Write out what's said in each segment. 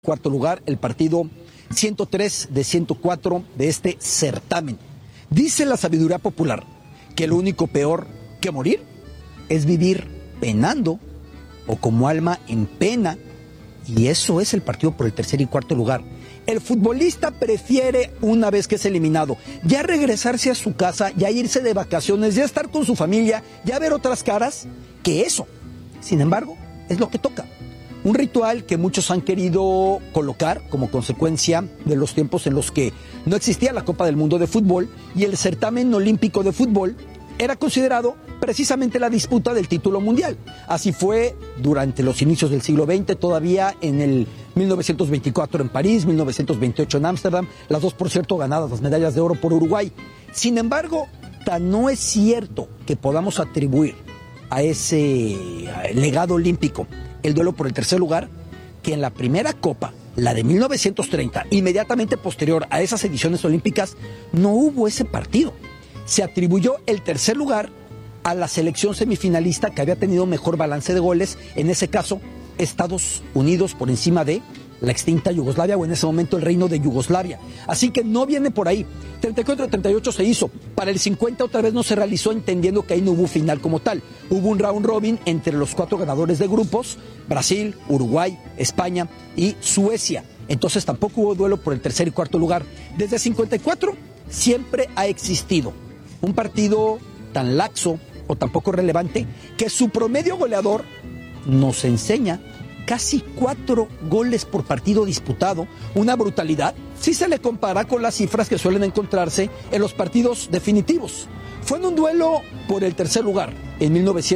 cuarto lugar, el partido 103 de 104 de este certamen. Dice la sabiduría popular que lo único peor que morir es vivir penando o como alma en pena, y eso es el partido por el tercer y cuarto lugar. El futbolista prefiere, una vez que es eliminado, ya regresarse a su casa, ya irse de vacaciones, ya estar con su familia, ya ver otras caras, que eso. Sin embargo, es lo que toca. Un ritual que muchos han querido colocar como consecuencia de los tiempos en los que no existía la Copa del Mundo de fútbol y el certamen olímpico de fútbol era considerado precisamente la disputa del título mundial. Así fue durante los inicios del siglo XX, todavía en el 1924 en París, 1928 en Ámsterdam, las dos, por cierto, ganadas las medallas de oro por Uruguay. Sin embargo, tan no es cierto que podamos atribuir a ese legado olímpico el duelo por el tercer lugar, que en la primera Copa, la de 1930, inmediatamente posterior a esas ediciones olímpicas, no hubo ese partido. Se atribuyó el tercer lugar a la selección semifinalista que había tenido mejor balance de goles, en ese caso Estados Unidos por encima de la extinta Yugoslavia, o en ese momento el Reino de Yugoslavia. Así que no viene por ahí. 34-38 se hizo. Para el 50 otra vez no se realizó, entendiendo que ahí no hubo final como tal. Hubo un round robin entre los 4 ganadores de grupos: Brasil, Uruguay, España y Suecia. Entonces tampoco hubo duelo por el tercer y cuarto lugar. Desde 54 siempre ha existido un partido tan laxo o tan poco relevante que su promedio goleador nos enseña casi 4 goles por partido disputado, una brutalidad si se le compara con las cifras que suelen encontrarse en los partidos definitivos. Fue en un duelo por el tercer lugar en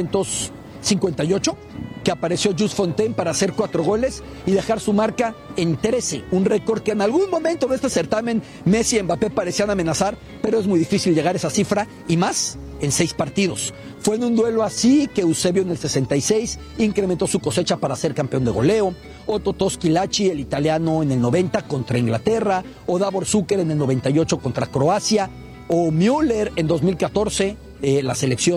1958 que apareció Jules Fontaine para hacer 4 goles y dejar su marca en 13, un récord que en algún momento de este certamen Messi y Mbappé parecían amenazar, pero es muy difícil llegar a esa cifra, y más en 6 partidos. Fue en un duelo así que Eusebio en el 66 incrementó su cosecha para ser campeón de goleo, o Totò Schillaci, el italiano, en el 90 contra Inglaterra, o Davor Zucker en el 98 contra Croacia, o Müller en 2014, en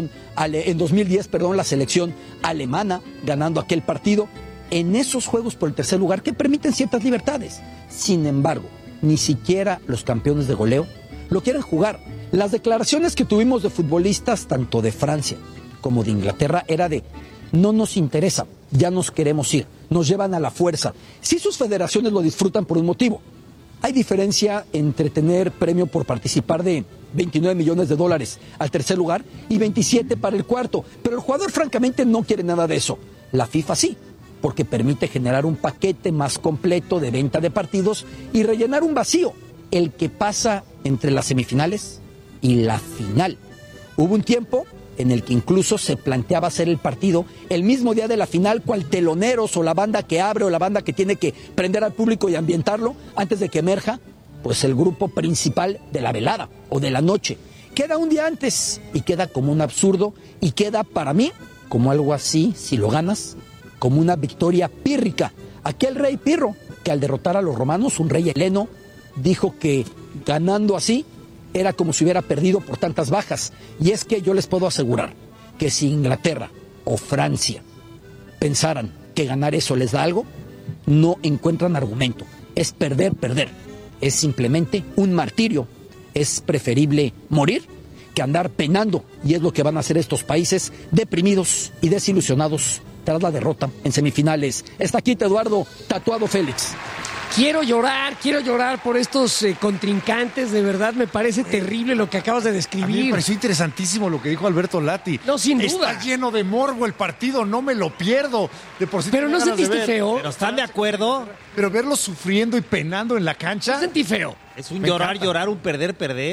2010, la selección alemana ganando aquel partido, en esos juegos por el tercer lugar que permiten ciertas libertades. Sin embargo, ni siquiera los campeones de goleo lo quieren jugar. Las declaraciones que tuvimos de futbolistas tanto de Francia como de Inglaterra era de: no nos interesa, ya nos queremos ir, nos llevan a la fuerza. Sí, sus federaciones lo disfrutan por un motivo. Hay diferencia entre tener premio por participar de $29 millones al tercer lugar y 27 para el cuarto, pero el jugador francamente no quiere nada de eso. La FIFA sí, porque permite generar un paquete más completo de venta de partidos y rellenar un vacío, el que pasa entre las semifinales y la final. Hubo un tiempo en el que incluso se planteaba hacer el partido el mismo día de la final, cual teloneros o la banda que abre o la banda que tiene que prender al público y ambientarlo antes de que emerja pues el grupo principal de la velada o de la noche. Queda un día antes y queda como un absurdo, y queda para mí como algo así, si lo ganas, como una victoria pírrica. Aquel rey Pirro que al derrotar a los romanos, un rey heleno, dijo que ganando así era como si hubiera perdido por tantas bajas. Y es que yo les puedo asegurar que si Inglaterra o Francia pensaran que ganar eso les da algo, no encuentran argumento. Es perder, perder. Es simplemente un martirio. Es preferible morir que andar penando, y es lo que van a hacer estos países deprimidos y desilusionados tras la derrota en semifinales. Está aquí Eduardo Tatuado Félix. Quiero llorar por estos contrincantes, de verdad me parece terrible lo que acabas de describir. A mí me pareció interesantísimo lo que dijo Alberto Lati. No, sin duda. Está lleno de morbo el partido, no me lo pierdo. De por sí. Pero no sentiste feo. Pero ¿están de acuerdo? Pero verlos sufriendo y penando en la cancha. No sentí feo. Es un llorar, un perder.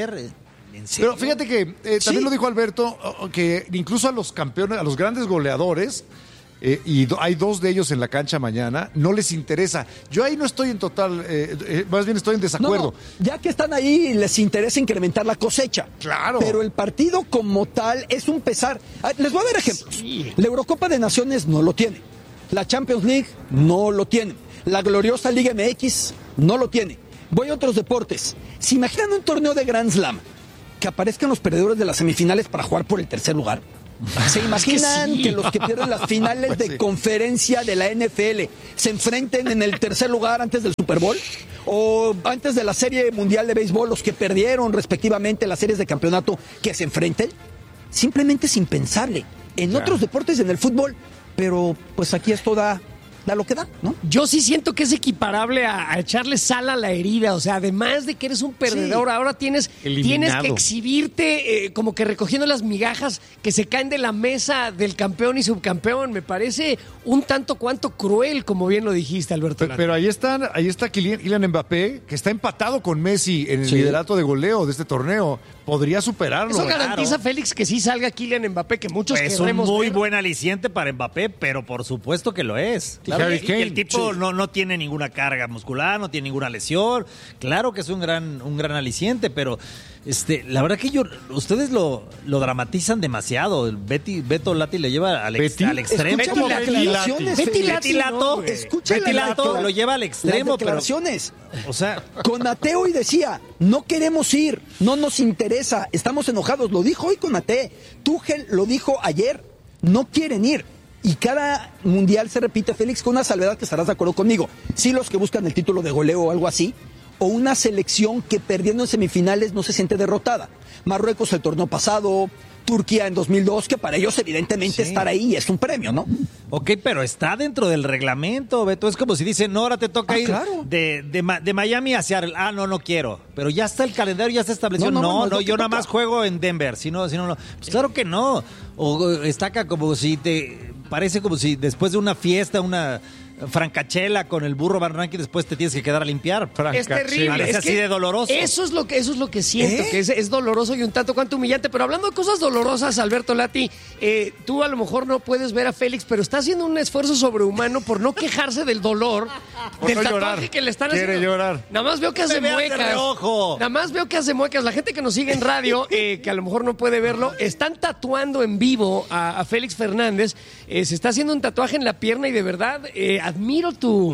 ¿En serio? Pero fíjate que también lo dijo Alberto, que incluso a los campeones, a los grandes goleadores, y hay 2 de ellos en la cancha mañana, no les interesa. Yo ahí no estoy en total, más bien estoy en desacuerdo. No, ya que están ahí, les interesa incrementar la cosecha. Claro. Pero el partido como tal es un pesar. Les voy a dar ejemplos. Sí. La Eurocopa de Naciones no lo tiene. La Champions League no lo tiene. La gloriosa Liga MX no lo tiene. Voy a otros deportes. ¿Se imaginan un torneo de Grand Slam que aparezcan los perdedores de las semifinales para jugar por el tercer lugar? ¿Se imaginan sí. que los que pierden las finales Pues de sí. conferencia de la NFL se enfrenten en el tercer lugar antes del Super Bowl? ¿O antes de la Serie Mundial de Béisbol, los que perdieron respectivamente las series de campeonato, que se enfrenten? Simplemente es impensable. En otros deportes, en el fútbol, pero pues aquí esto da lo que da, ¿no? Yo sí siento que es equiparable a echarle sal a la herida. O sea, además de que eres un perdedor, Sí. ahora tienes Eliminado. que exhibirte como que recogiendo las migajas que se caen de la mesa del campeón y subcampeón. Me parece un tanto cuanto cruel, como bien lo dijiste, Alberto. Pero ahí está Kylian Mbappé, que está empatado con Messi en el Sí. liderato de goleo de este torneo. Podría superarlo. Eso garantiza, Claro. Félix, que sí salga Kylian Mbappé, que muchos Es un queremos muy ver. buen aliciente para Mbappé, pero por supuesto que lo es. Y Harry Y Kane, el tipo sí. no tiene ninguna carga muscular, no tiene ninguna lesión. Claro que es un gran aliciente, pero la verdad que ustedes lo dramatizan demasiado. El Beto Lati le lleva al extremo. Escucha como las Betty declaraciones, Betty Félix. Lati, Lato, no, güey. Escucha Betty la- Lato la- lo lleva al extremo, las pero, declaraciones. o sea, Conate hoy decía, no queremos ir, no nos interesa, estamos enojados. Lo dijo hoy Conate. Tuchel lo dijo ayer, no quieren ir. Y cada mundial se repite, Félix, con una salvedad que estarás de acuerdo conmigo. Sí, los que buscan el título de goleo o algo así, o una selección que perdiendo en semifinales no se siente derrotada. Marruecos el torneo pasado, Turquía en 2002, que para ellos evidentemente Sí. estar ahí es un premio, ¿no? ok, pero está dentro del reglamento, Beto. Es como si dicen, no, ahora te toca ir claro. de Miami a Seattle. Ah, no quiero. Pero ya está el calendario, ya está establecido. No, No, es lo que yo nada toca. más juego en Denver. Si no. Pues claro que no. O está acá como si parece como si después de una fiesta, una francachela con el burro Van Rankin, después te tienes que quedar a limpiar. Es terrible. Parece Es así que de doloroso. Eso es lo que siento, ¿Eh? que es doloroso y un tanto cuanto humillante. Pero hablando de cosas dolorosas, Alberto Lati, tú a lo mejor no puedes ver a Félix, pero está haciendo un esfuerzo sobrehumano por no quejarse del dolor, Por del no tatuaje llorar. que le están Quiere haciendo. llorar. Nada más veo que hace Me veas de muecas. reojo. Nada más veo que hace muecas. La gente que nos sigue en radio, que a lo mejor no puede verlo, están tatuando en vivo a Félix Fernández. Se está haciendo un tatuaje en la pierna y de verdad admiro tu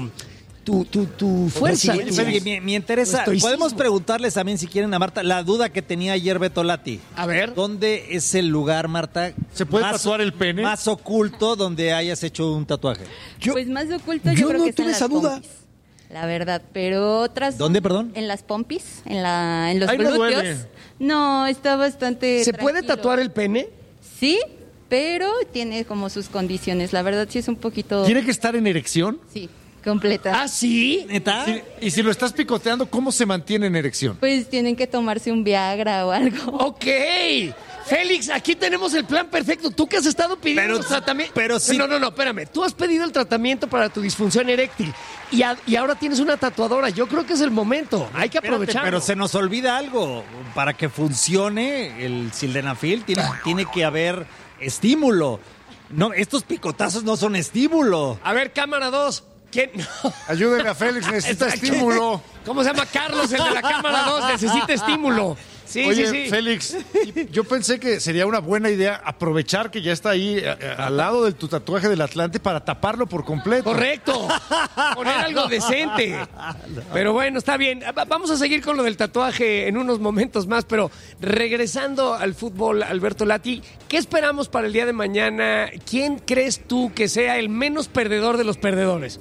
fuerza. Resiliencia. Me interesa. Estoicismo. Podemos preguntarles también, si quieren, a Marta, la duda que tenía ayer Beto Lati. A ver. ¿Dónde es el lugar, Marta? ¿Se puede tatuar el pene? Más oculto donde hayas hecho un tatuaje. Pues más oculto yo yo creo no que está en tuve las esa duda. pompis, la verdad, pero otras... ¿Dónde, perdón? En las pompis, en los Ahí no glúteos. duele. No, está bastante ¿Se puede tranquilo. tatuar el pene? Sí, pero tiene como sus condiciones. La verdad sí es un poquito... ¿Tiene que estar en erección? Sí, completa. ¿Ah, sí? ¿Neta? Sí, y si lo estás picoteando, ¿cómo se mantiene en erección? Pues tienen que tomarse un Viagra o algo. Ok. Félix, aquí tenemos el plan perfecto. Tú que has estado pidiendo Pero- los tratamientos. pero sí- No, espérame. Tú has pedido el tratamiento para tu disfunción eréctil y ahora tienes una tatuadora. Yo creo que es el momento. Hay que Espérate, aprovecharlo. pero se nos olvida algo. Para que funcione el sildenafil tiene que haber estímulo. No, estos picotazos no son estímulo. A ver, cámara 2. ¿Quién? No. Ayúdeme a Félix, necesita Exacto. estímulo. ¿Cómo se llama? Carlos, el de la cámara 2. Necesita estímulo. Sí, Oye, sí. Félix, yo pensé que sería una buena idea aprovechar que ya está ahí al lado de tu tatuaje del Atlante para taparlo por completo. Correcto. Poner algo decente. Pero bueno, está bien. Vamos a seguir con lo del tatuaje en unos momentos más, pero regresando al fútbol, Alberto Lati, ¿qué esperamos para el día de mañana? ¿Quién crees tú que sea el menos perdedor de los perdedores?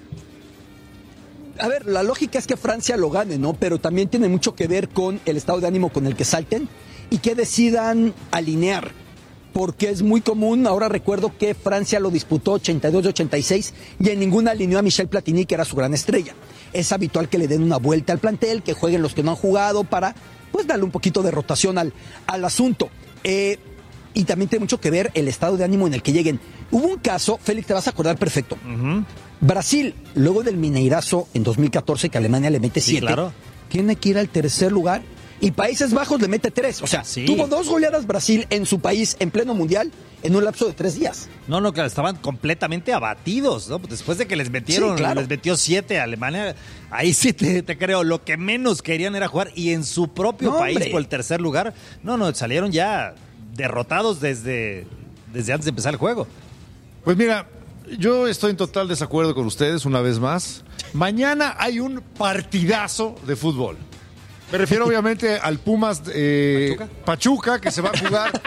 A ver, la lógica es que Francia lo gane, ¿no? Pero también tiene mucho que ver con el estado de ánimo con el que salten y que decidan alinear. Porque es muy común, ahora recuerdo que Francia lo disputó 82-86 y en ninguna alineó a Michel Platini, que era su gran estrella. Es habitual que le den una vuelta al plantel, que jueguen los que no han jugado para, pues, darle un poquito de rotación al asunto. Y también tiene mucho que ver el estado de ánimo en el que lleguen. Hubo un caso, Félix, te vas a acordar perfecto. Brasil, luego del Mineirazo en 2014, que Alemania le mete 7, claro. tiene que ir al tercer lugar y Países Bajos le mete 3. O sea, Sí. tuvo 2 goleadas Brasil en su país en pleno mundial en un lapso de 3 días. No, claro, estaban completamente abatidos, ¿no? Después de que les metieron, Sí, claro. les metió 7 a Alemania, ahí sí te creo, lo que menos querían era jugar y en su propio No, país hombre. por el tercer lugar, salieron ya derrotados desde antes de empezar el juego. Pues mira, yo estoy en total desacuerdo con ustedes una vez más. Mañana hay un partidazo de fútbol. Me refiero obviamente al Pumas Pachuca, que se va a jugar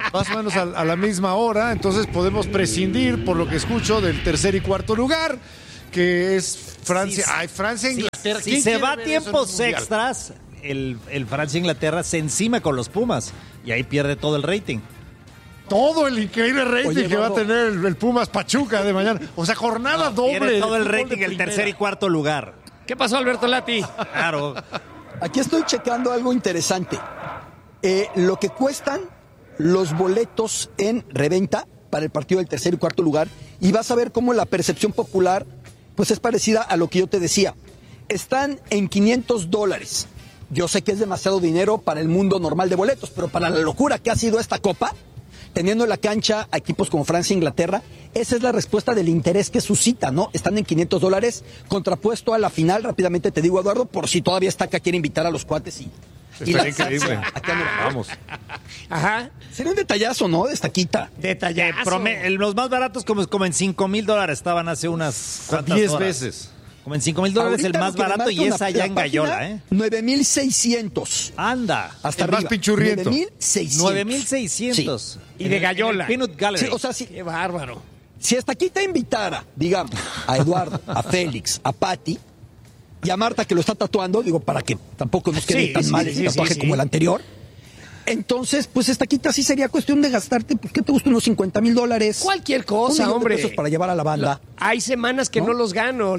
más o menos a la misma hora, entonces podemos prescindir, por lo que escucho, del tercer y cuarto lugar, que es Francia. Sí, Ay, Francia, Inglaterra. Si ¿Quién se quiere va a ver eso en tiempos un mundial? extras, el Francia-Inglaterra se encima con los Pumas y ahí pierde todo el rating. Todo el increíble rating Oye, que va a Eduardo. tener el Pumas Pachuca de mañana. O sea, jornada doble. Pierde todo el fútbol de rating, el primera. tercer y cuarto lugar. ¿Qué pasó, Alberto Lati? Claro. Aquí estoy checando algo interesante. Lo que cuestan los boletos en reventa para el partido del tercer y cuarto lugar, y vas a ver cómo la percepción popular pues es parecida a lo que yo te decía. Están en $500. Yo sé que es demasiado dinero para el mundo normal de boletos, pero para la locura que ha sido esta copa, teniendo en la cancha a equipos como Francia e Inglaterra, esa es la respuesta del interés que suscita, ¿no? Están en $500, contrapuesto a la final, rápidamente te digo, Eduardo, por si todavía está acá, quiere invitar a los cuates y Estaría la increíble. salsa, acá no- Vamos. Ajja. Sería un detallazo, ¿no? De esta quita. Detallazo. Los más baratos como en $5,000 estaban hace unas cuantas 10 horas. veces. Como en $5,000 el Ahorita más lo que me barato y marca es allá la en página, Gallola, ¿eh? 9,600. Anda. Hasta El más arriba. pinchurriento. 9,600. 9,600. Y de Gallola. Peanut Gallery. Sí, o sea, Qué bárbaro. si hasta aquí te invitara, digamos, a Eduardo, a Félix, a Patti y a Marta que lo está tatuando, digo, para que tampoco nos quede Sí, tan sí, mal sí, el sí, tatuaje sí. como el anterior. Entonces, pues esta quita sí sería cuestión de gastarte, pues, ¿qué te gusta? Unos $50,000. Cualquier cosa, $1 millón de hombre. pesos para llevar a la banda. Hay semanas que no, los gano.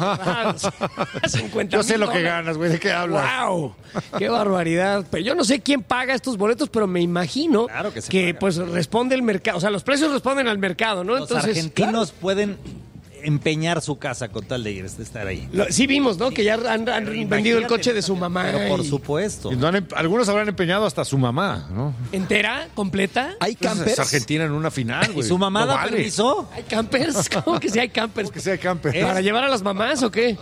50 Yo sé lo que ganas, güey. ¿De qué hablas? ¡Wow! ¡Qué barbaridad! Pero yo no sé quién paga estos boletos, pero me imagino Claro que se paga. pues responde el mercado. O sea, los precios responden al mercado, ¿no? Los argentinos pueden empeñar su casa con tal de estar ahí. Sí vimos, ¿no? Que ya han vendido el coche de su mamá. Pero por y- supuesto. Y algunos habrán empeñado hasta su mamá, ¿no? ¿Entera? ¿Completa? Hay Pues campers. es Argentina en una final, ¿Y güey. su mamá No da vale. permiso? ¿Hay campers? ¿Cómo que sí hay campers? Que sea camper. ¿Para llevar a las mamás o qué?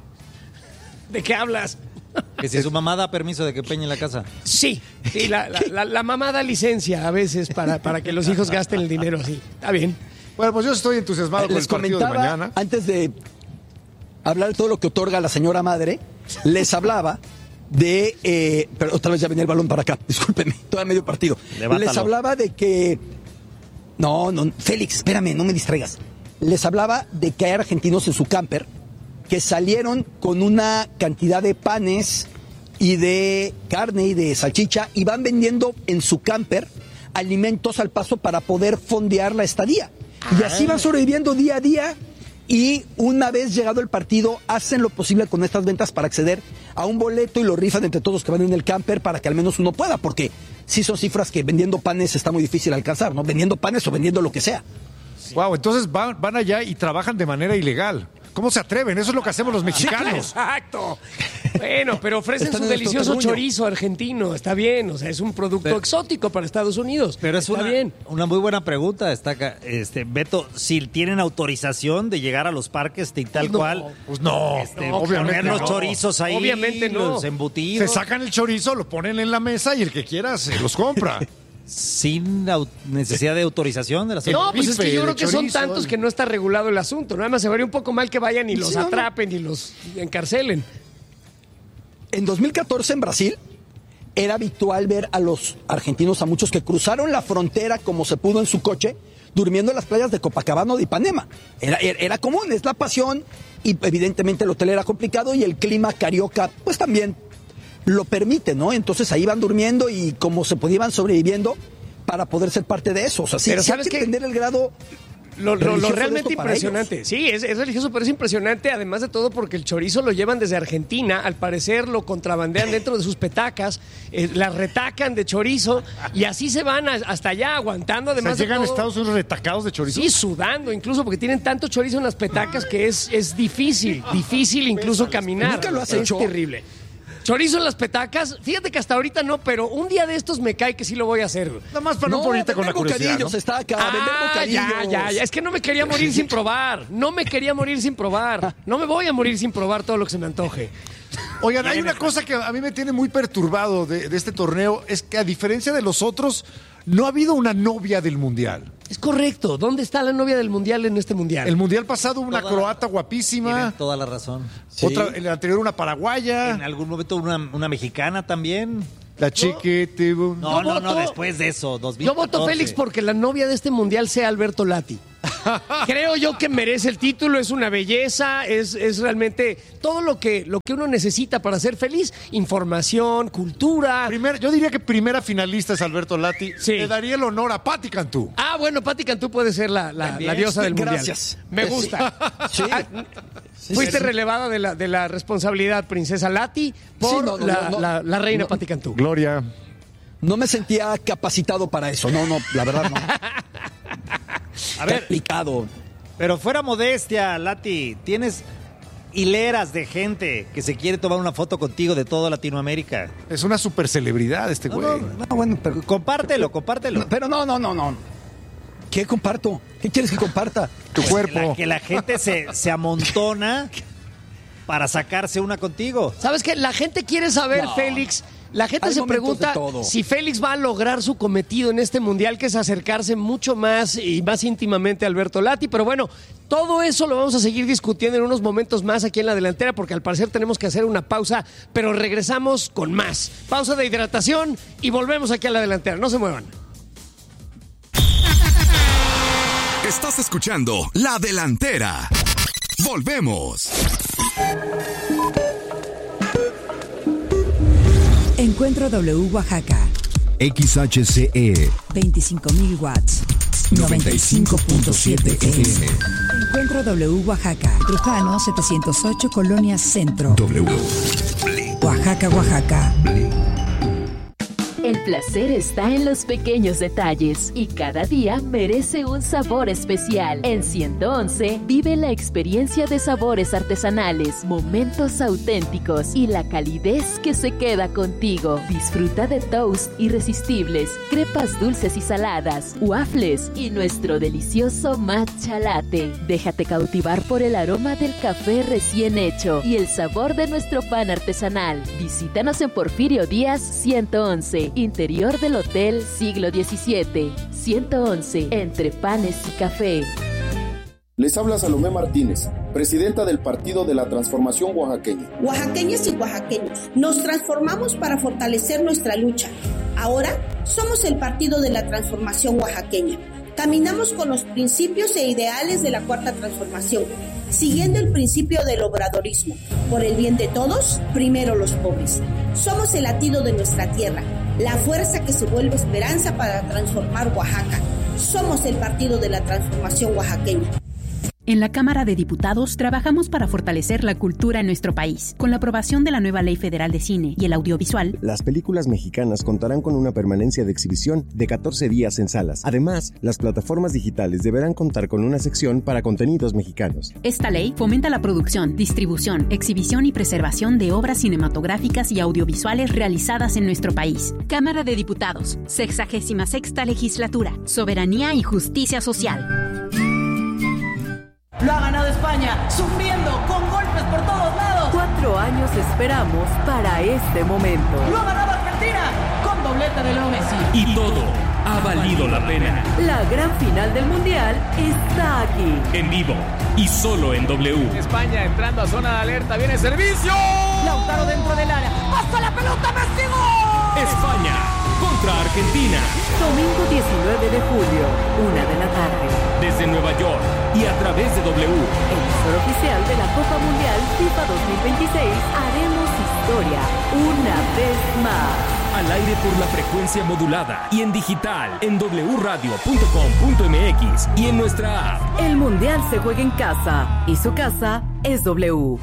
¿De qué hablas? Que si su mamá da permiso de que empeñe la casa. Sí, la mamá da licencia a veces para que los hijos gasten el dinero así. Está bien. Bueno, pues yo estoy entusiasmado con Les el partido de comentaba, mañana. antes de hablar de todo lo que otorga la señora madre, les hablaba de... pero otra vez ya venía el balón para acá, discúlpenme, todavía medio partido. Levántalo. Les hablaba de que... No, Félix, espérame, no me distraigas. Les hablaba de que hay argentinos en su camper que salieron con una cantidad de panes y de carne y de salchicha y van vendiendo en su camper alimentos al paso para poder fondear la estadía. Y así van sobreviviendo día a día y una vez llegado el partido hacen lo posible con estas ventas para acceder a un boleto y lo rifan entre todos los que van en el camper para que al menos uno pueda, porque sí son cifras que vendiendo panes está muy difícil alcanzar, ¿no? Vendiendo panes o vendiendo lo que sea. Wow, entonces van allá y trabajan de manera ilegal. ¿Cómo se atreven? Eso es lo que hacemos los mexicanos. Exacto. Bueno, pero ofrecen Están su en nuestro delicioso terruño. chorizo argentino. Está bien, o sea, es un producto Pero- exótico para Estados Unidos. Pero es Está bien. una muy buena pregunta. Está acá, Beto, si tienen autorización de llegar a los parques y tal No. cual. Pues no, obviamente Poner los no. chorizos ahí. Obviamente no. Los Se embutidos. sacan el chorizo, lo ponen en la mesa y el que quiera se los compra. Sin necesidad de autorización de las No, pues es que bife yo de creo que son chorizo, tantos que no está regulado el asunto. Nada más se vería un poco mal que vayan y los Sí, no, no. atrapen y los encarcelen. En 2014 en Brasil era habitual ver a los argentinos, a muchos que cruzaron la frontera como se pudo en su coche, durmiendo en las playas de Copacabana o de Ipanema. Era común, es la pasión y evidentemente el hotel era complicado y el clima carioca pues también lo permite, ¿no? Entonces ahí van durmiendo y como se podían sobreviviendo para poder ser parte de eso. O sea, sí, Pero sí hay ¿sabes que qué? entender el grado Lo religioso de realmente esto para impresionante. Sí, es religioso, pero es impresionante, además de todo, porque el chorizo lo llevan desde Argentina. Al parecer lo contrabandean dentro de sus petacas, las retacan de chorizo y así se van hasta allá, aguantando. O sea, Además de llegan a todo, Estados Unidos retacados de chorizo. sí, sudando, incluso porque tienen tanto chorizo en las petacas que es difícil incluso caminar. ¿Nunca lo has es hecho? terrible. Chorizo en las petacas, fíjate que hasta ahorita no, pero un día de estos me cae que sí lo voy a hacer. güey. Nada más para no, ponerte con la vender curiosidad, bocadillos, ¿no? está acá, vender bocadillos. ya. Es que no me quería morir sin probar. No me quería morir sin probar. No me voy a morir sin probar todo lo que se me antoje. Oigan, hay una cosa que a mí me tiene muy perturbado de este torneo, es que a diferencia de los otros, no ha habido una novia del Mundial. Es correcto. ¿Dónde está la novia del mundial en este mundial? El Mundial pasado una Toda- croata guapísima, Tienen toda la razón. Sí. otra, el anterior una paraguaya. En algún momento una mexicana también. La chiquitibum. No, después de eso, 2014. Yo voto Félix porque la novia de este mundial sea Alberto Lati. Creo yo que merece el título, es una belleza, es realmente todo lo que uno necesita para ser feliz. Información, cultura. Yo diría que primera finalista es Alberto Lati. Sí. Le daría el honor a Patti Cantú. Ah, bueno, Patti Cantú puede ser la diosa del mundial. Gracias. Me gusta. Sí. Fuiste relevada de la responsabilidad, princesa Lati, por Sí, la reina Patti Cantú. Gloria. No me sentía capacitado para eso. No, la verdad no. A ver, Complicado. pero fuera modestia, Lati, tienes hileras de gente que se quiere tomar una foto contigo de toda Latinoamérica. Es una super celebridad este güey. No, bueno, pero Compártelo. Pero no. ¿Qué comparto? ¿Qué quieres que comparta? Tu cuerpo. Que la gente se amontona para sacarse una contigo. ¿Sabes qué? La gente quiere saber, No. Félix. La gente Hay se momentos pregunta de todo. si Félix va a lograr su cometido en este mundial, que es acercarse mucho más y más íntimamente a Alberto Lati. Pero bueno, todo eso lo vamos a seguir discutiendo en unos momentos más aquí en la delantera, porque al parecer tenemos que hacer una pausa, pero regresamos con más. Pausa de hidratación y volvemos aquí a la delantera. No se muevan. Estás escuchando La Delantera. Volvemos. Encuentro W Oaxaca, XHCE 25.000 watts, 95.7 FM. Encuentro W Oaxaca, Trujano 708, Colonia Centro. W. Oaxaca, Oaxaca. El placer está en los pequeños detalles y cada día merece un sabor especial. En 111 vive la experiencia de sabores artesanales, momentos auténticos y la calidez que se queda contigo. Disfruta de toast irresistibles, crepas dulces y saladas, waffles y nuestro delicioso matcha latte. Déjate cautivar por el aroma del café recién hecho y el sabor de nuestro pan artesanal. Visítanos en Porfirio Díaz 111. Interior del Hotel Siglo XVII, 111, entre panes y café. Les habla Salomé Martínez, presidenta del Partido de la Transformación Oaxaqueña. Oaxaqueñas y oaxaqueños, nos transformamos para fortalecer nuestra lucha. Ahora somos el Partido de la Transformación Oaxaqueña. Caminamos con los principios e ideales de la Cuarta Transformación, siguiendo el principio del obradorismo. Por el bien de todos, primero los pobres. Somos el latido de nuestra tierra, la fuerza que se vuelve esperanza para transformar Oaxaca. Somos el Partido de la Transformación Oaxaqueña. En la Cámara de Diputados trabajamos para fortalecer la cultura en nuestro país. Con la aprobación de la nueva Ley Federal de Cine y el Audiovisual, las películas mexicanas contarán con una permanencia de exhibición de 14 días en salas. Además, las plataformas digitales deberán contar con una sección para contenidos mexicanos. Esta ley fomenta la producción, distribución, exhibición y preservación de obras cinematográficas y audiovisuales realizadas en nuestro país. Cámara de Diputados, 66ª Legislatura, Soberanía y Justicia Social. Lo ha ganado España, sufriendo, con golpes por todos lados. 4 años esperamos para este momento. Lo ha ganado Argentina, con doblete de Leo Messi. Y todo ha valido la pena. La gran final del Mundial está aquí. En vivo y solo en W. España entrando a zona de alerta, viene servicio. Lautaro dentro del área, pasa la pelota, Messi, ¡gol! España contra Argentina. Domingo 19 de julio, 1 de la tarde. Desde Nueva York y a través de W. Emisor oficial de la Copa Mundial FIFA 2026, haremos historia una vez más. Al aire por la frecuencia modulada y en digital en wradio.com.mx y en nuestra app. El Mundial se juega en casa y su casa es W.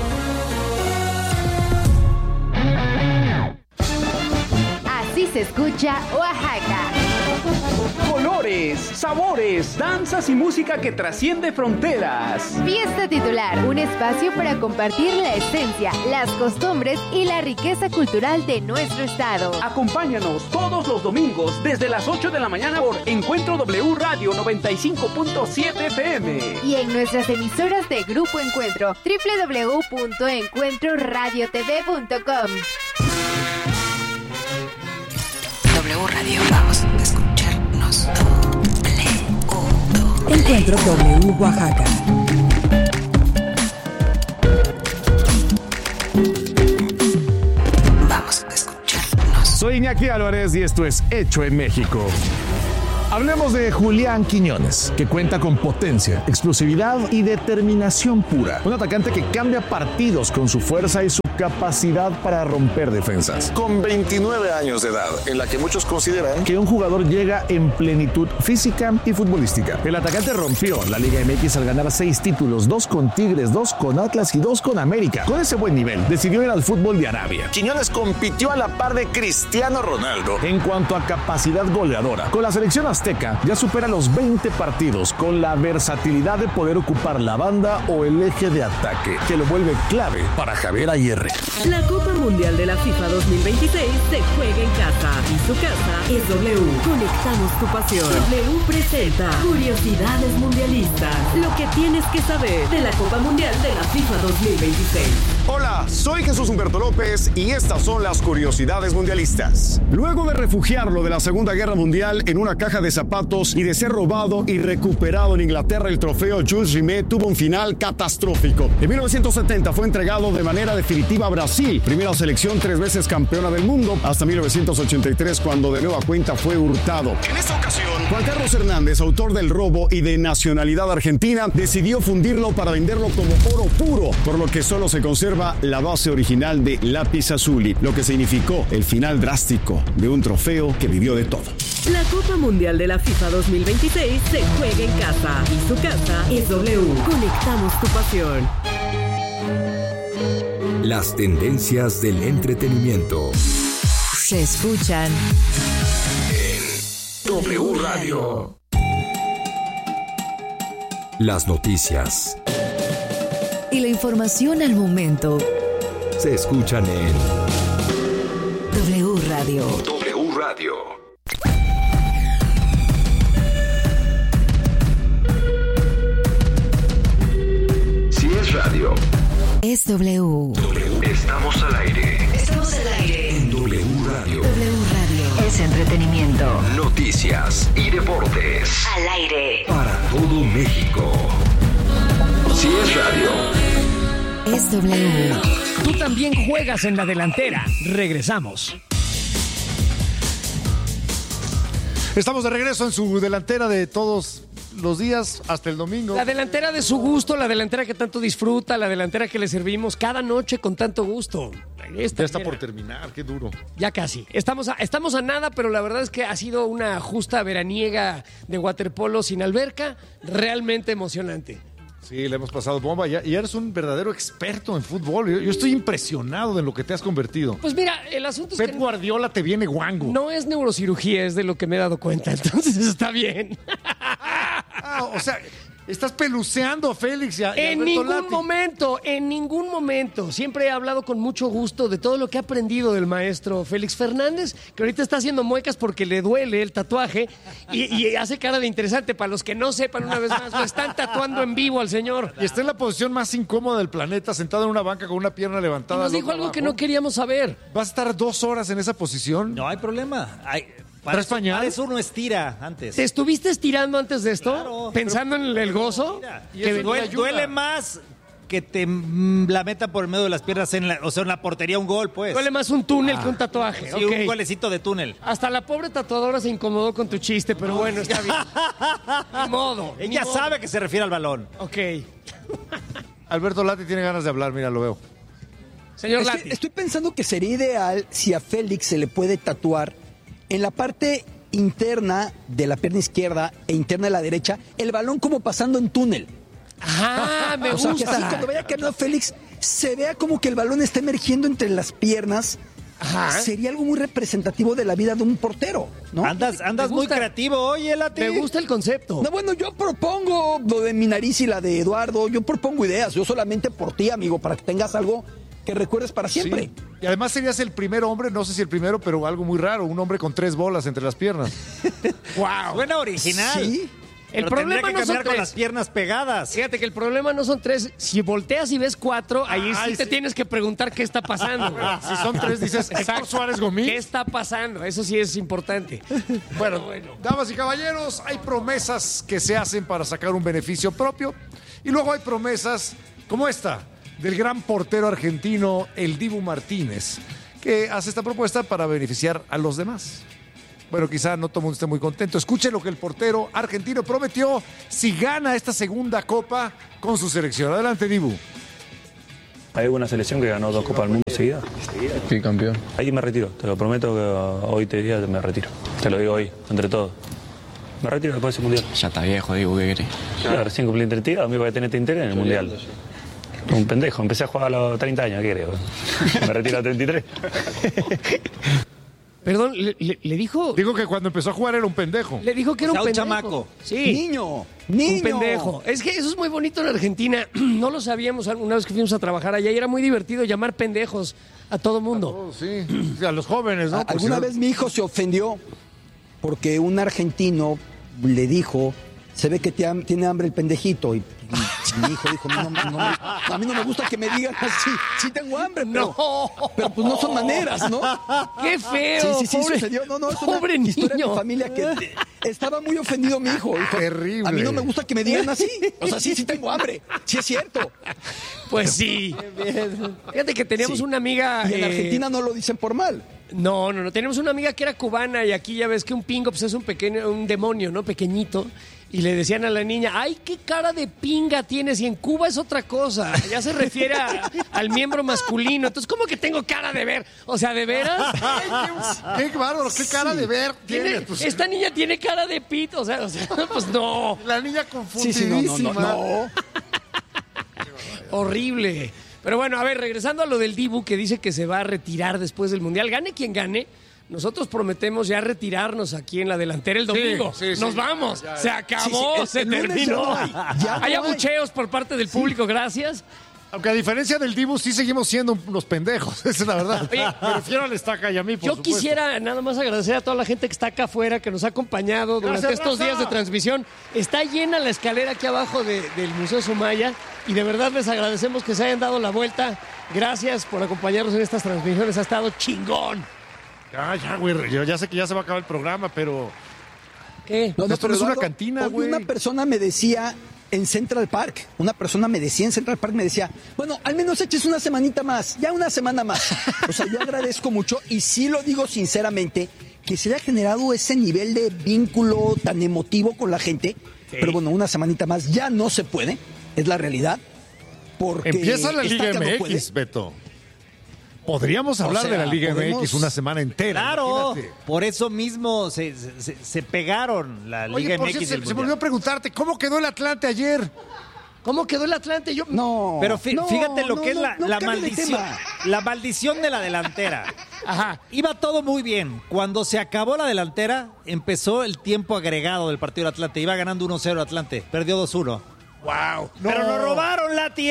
Así se escucha Oaxaca. Colores, sabores, danzas y música que trasciende fronteras. Fiesta Titular, un espacio para compartir la esencia, las costumbres y la riqueza cultural de nuestro estado. Acompáñanos todos los domingos desde las 8 de la mañana por Encuentro W Radio 95.7 FM. Y en nuestras emisoras de Grupo Encuentro, www.encuentroradiotv.com. W Radio, vamos a escucharnos. Encuentro W Oaxaca. Vamos a escucharnos. Soy Iñaki Álvarez y esto es Hecho en México. Hablemos de Julián Quiñones, que cuenta con potencia, explosividad y determinación pura. Un atacante que cambia partidos con su fuerza y su capacidad para romper defensas. Con 29 años de edad, en la que muchos consideran que un jugador llega en plenitud física y futbolística. El atacante rompió la Liga MX al ganar 6 títulos, 2 con Tigres, 2 con Atlas y 2 con América. Con ese buen nivel, decidió ir al fútbol de Arabia. Quiñones compitió a la par de Cristiano Ronaldo en cuanto a capacidad goleadora. Con la selección azteca ya supera los 20 partidos, con la versatilidad de poder ocupar la banda o el eje de ataque, que lo vuelve clave para Javier Aguirre. La Copa Mundial de la FIFA 2026 se juega en casa y su casa es W. Conectamos tu pasión. W presenta Curiosidades Mundialistas. Lo que tienes que saber de la Copa Mundial de la FIFA 2026. Hola, soy Jesús Humberto López y estas son las Curiosidades Mundialistas. Luego de refugiarlo de la Segunda Guerra Mundial en una caja de zapatos y de ser robado y recuperado en Inglaterra, el trofeo Jules Rimet tuvo un final catastrófico. En 1970 fue entregado de manera definitiva a Brasil, primera selección 3 veces campeona del mundo, hasta 1983, cuando de nueva cuenta fue hurtado. En esta ocasión, Juan Carlos Hernández, autor del robo y de nacionalidad argentina, decidió fundirlo para venderlo como oro puro, por lo que solo se conserva la base original de lápiz azuli, lo que significó el final drástico de un trofeo que vivió de todo. La Copa Mundial de la FIFA 2026 se juega en casa y su casa es W. Conectamos tu pasión. Las tendencias del entretenimiento se escuchan en W Radio. Las noticias y la información al momento se escuchan en W Radio. W Radio. Si es radio, es W. Estamos al aire. Estamos al aire. En W Radio. W Radio. Es entretenimiento. Noticias y deportes. Al aire. Para todo México. Si es radio, es W. Tú también juegas en la delantera. Regresamos. Estamos de regreso en su delantera de todos los días hasta el domingo. La delantera de su gusto, la delantera que tanto disfruta, la delantera que le servimos cada noche con tanto gusto. Ya está por terminar, qué duro. Ya casi. Estamos a nada, pero la verdad es que ha sido una justa veraniega de waterpolo sin alberca, realmente emocionante. Sí, le hemos pasado bomba. Ya eres un verdadero experto en fútbol. Yo estoy impresionado de lo que te has convertido. Pues mira, el asunto es Pep Guardiola te viene guango. No es neurocirugía, es de lo que me he dado cuenta. Entonces está bien. O sea, estás peluceando a Félix y a En ningún momento. Siempre he hablado con mucho gusto de todo lo que he aprendido del maestro Félix Fernández, que ahorita está haciendo muecas porque le duele el tatuaje y hace cara de interesante. Para los que no sepan, una vez más, lo están tatuando en vivo al señor. Y está en la posición más incómoda del planeta, sentado en una banca con una pierna levantada. Y nos dijo algo que no queríamos saber. ¿Vas a estar 2 horas en esa posición? No hay problema. ¿Traes pañal? Para eso uno estira antes. ¿Te estuviste estirando antes de esto? Claro, pensando en el gozo. Que duele más que te la meta por el medio de las piernas en la portería un gol, pues. Duele más un túnel que un tatuaje. Sí, un golecito de túnel. Hasta la pobre tatuadora se incomodó con tu chiste, pero bueno, está bien. Ni modo. Ella sabe que se refiere al balón. Ok. Alberto Lati tiene ganas de hablar, mira, lo veo. Señor Lati. Estoy pensando que sería ideal si a Félix se le puede tatuar en la parte interna de la pierna izquierda e interna de la derecha, el balón como pasando en túnel. Ah, me gusta. O sea, que así cuando vaya caminando Félix, se vea como que el balón está emergiendo entre las piernas. Ajá. Sería algo muy representativo de la vida de un portero, ¿no? Andas muy creativo, oye, Lati. Me gusta el concepto. No, bueno, yo propongo lo de mi nariz y la de Eduardo. Yo propongo ideas. Yo solamente por ti, amigo, para que tengas algo que recuerdes para siempre. Sí. Y además serías el primer hombre, no sé si el primero, pero algo muy raro, un hombre con 3 bolas entre las piernas. ¡Wow! Suena original. Sí. El problema no son 3. Con las piernas pegadas. Fíjate que el problema no son 3. Si volteas y ves 4, ahí sí te tienes que preguntar qué está pasando. Si son 3, dices, Héctor Suárez Gómez. ¿Qué está pasando? Eso sí es importante. Bueno, damas y caballeros, hay promesas que se hacen para sacar un beneficio propio. Y luego hay promesas como esta, del gran portero argentino, el Dibu Martínez, que hace esta propuesta para beneficiar a los demás. Bueno, quizá no todo el mundo esté muy contento. Escuchen lo que el portero argentino prometió si gana esta segunda copa con su selección. Adelante, Dibu. Hay una selección que ganó 2 Copas del Mundo seguidas. Sí, campeón. Ahí me retiro, te lo prometo que hoy te diría me retiro. Te lo digo hoy, entre todos. Me retiro después de ese mundial. Ya está viejo, Dibu, ¿qué querés? Claro, recién cumplí 32, amigo, que tenés interés en el mundial. Un pendejo, empecé a jugar a los 30 años, ¿qué creo? Me retiro a 33. Perdón, le dijo... Digo que cuando empezó a jugar era un pendejo. Le dijo que era un pendejo. chamaco. Sí. Niño. Un pendejo. Es que eso es muy bonito en Argentina. No lo sabíamos alguna vez que fuimos a trabajar allá y era muy divertido llamar pendejos a todo mundo. Sí, a los jóvenes, ¿no? Alguna vez mi hijo se ofendió porque un argentino le dijo, se ve que tiene hambre el pendejito. Y mi hijo dijo, no, a mí no me gusta que me digan así. Sí tengo hambre, pero pues no son maneras, ¿no? ¡Qué feo! Sí, pobre, sucedió. No, es pobre una historia niño. de mi familia que estaba muy ofendido mi hijo. Dijo, terrible. A mí no me gusta que me digan así. O sea, sí tengo hambre. Sí es cierto. Pues sí. Fíjate que teníamos una amiga... Y en Argentina no lo dicen por mal. No. Tenemos una amiga que era cubana y aquí ya ves que un pingo pues es un demonio, ¿no? Pequeñito. Y le decían a la niña, ¡ay, qué cara de pinga tienes! Y en Cuba es otra cosa. Ya se refiere al miembro masculino. Entonces, ¿cómo que tengo cara de ver? O sea, ¿de veras? ¡Qué bárbaro! ¿Qué cara de ver tiene? Esta niña tiene cara de pito. O sea, pues no. La niña confundidísima. No. Horrible. Pero bueno, a ver, regresando a lo del Dibu, que dice que se va a retirar después del Mundial. Gane quien gane. Nosotros prometemos ya retirarnos aquí en la delantera el domingo. Sí. Nos vamos. Ya. Se acabó, se terminó. Hay abucheos por parte del público, gracias. Aunque a diferencia del Dibu, sí seguimos siendo unos pendejos. Esa es la verdad. Oye, me refiero al Estaca y a mí, por Yo supuesto. quisiera nada más agradecer a toda la gente que está acá afuera, que nos ha acompañado durante estos días de transmisión. Está llena la escalera aquí abajo del Museo Sumaya y de verdad les agradecemos que se hayan dado la vuelta. Gracias por acompañarnos en estas transmisiones. Ha estado chingón. Ya, güey. Yo ya sé que ya se va a acabar el programa, pero... ¿Qué? No, pero es Eduardo, una cantina, güey. Una persona me decía en Central Park, me decía, bueno, al menos eches una semanita más, ya una semana más. O sea, yo agradezco mucho y sí lo digo sinceramente, que se haya generado ese nivel de vínculo tan emotivo con la gente. Sí. Pero bueno, una semanita más ya no se puede, es la realidad. Porque empieza la Liga MX, no Beto. Podríamos hablar de la Liga MX una semana entera. Claro, por eso mismo se pegaron la Liga MX. Oye, se me olvidó preguntarte, ¿cómo quedó el Atlante ayer? ¿Cómo quedó el Atlante? Pero fíjate lo que es la maldición. La maldición de la delantera. Ajá. Iba todo muy bien. Cuando se acabó la delantera, empezó el tiempo agregado del partido del Atlante. Iba ganando 1-0 Atlante. Perdió 2-1. ¡Wow! Pero nos robaron, Lati,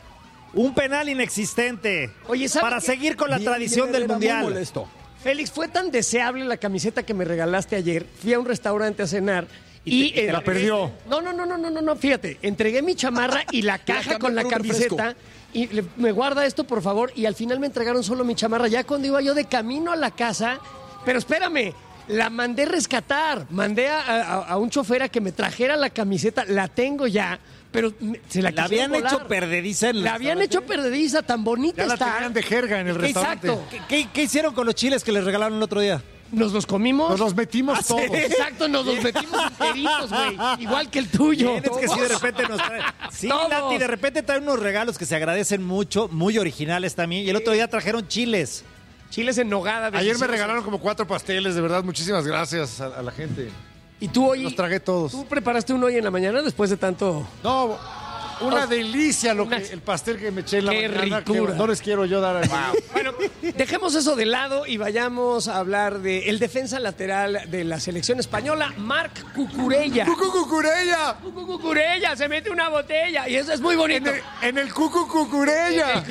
un penal inexistente. Oye, para seguir con la tradición del Mundial. Molesto. Félix, fue tan deseable la camiseta que me regalaste ayer. Fui a un restaurante a cenar y te la perdió. No, fíjate, entregué mi chamarra y la caja con la camiseta y me guarda esto, por favor, y al final me entregaron solo mi chamarra. Ya cuando iba yo de camino a la casa, pero espérame, la mandé rescatar, mandé a un chofer a que me trajera la camiseta, la tengo ya. Pero se la habían hecho perdediza. La habían hecho perdediza, tan bonita ya está. La tenían de jerga en el restaurante. Exacto. ¿Qué hicieron con los chiles que les regalaron el otro día? ¿Nos los comimos? Nos los metimos todos. Exacto, nos los metimos enteritos, güey. Igual que el tuyo. Es que sí, de repente nos trae. Sí, Lati, de repente traen unos regalos que se agradecen mucho, muy originales también. Y el otro día trajeron chiles. Chiles en nogada. Ayer me regalaron como 4 pasteles, de verdad. Muchísimas gracias a la gente. ¿Y tú hoy? Los tragué todos. ¿Tú preparaste uno hoy en la mañana después de tanto...? No, una delicia el pastel que me eché en la mañana. Ricura. Que no les quiero yo dar. Bueno, dejemos eso de lado y vayamos a hablar de el defensa lateral de la selección española, Marc Cucurella. ¡Cucurella! ¡Cucurella! Se mete una botella y eso es muy bonito. En el Cucurella.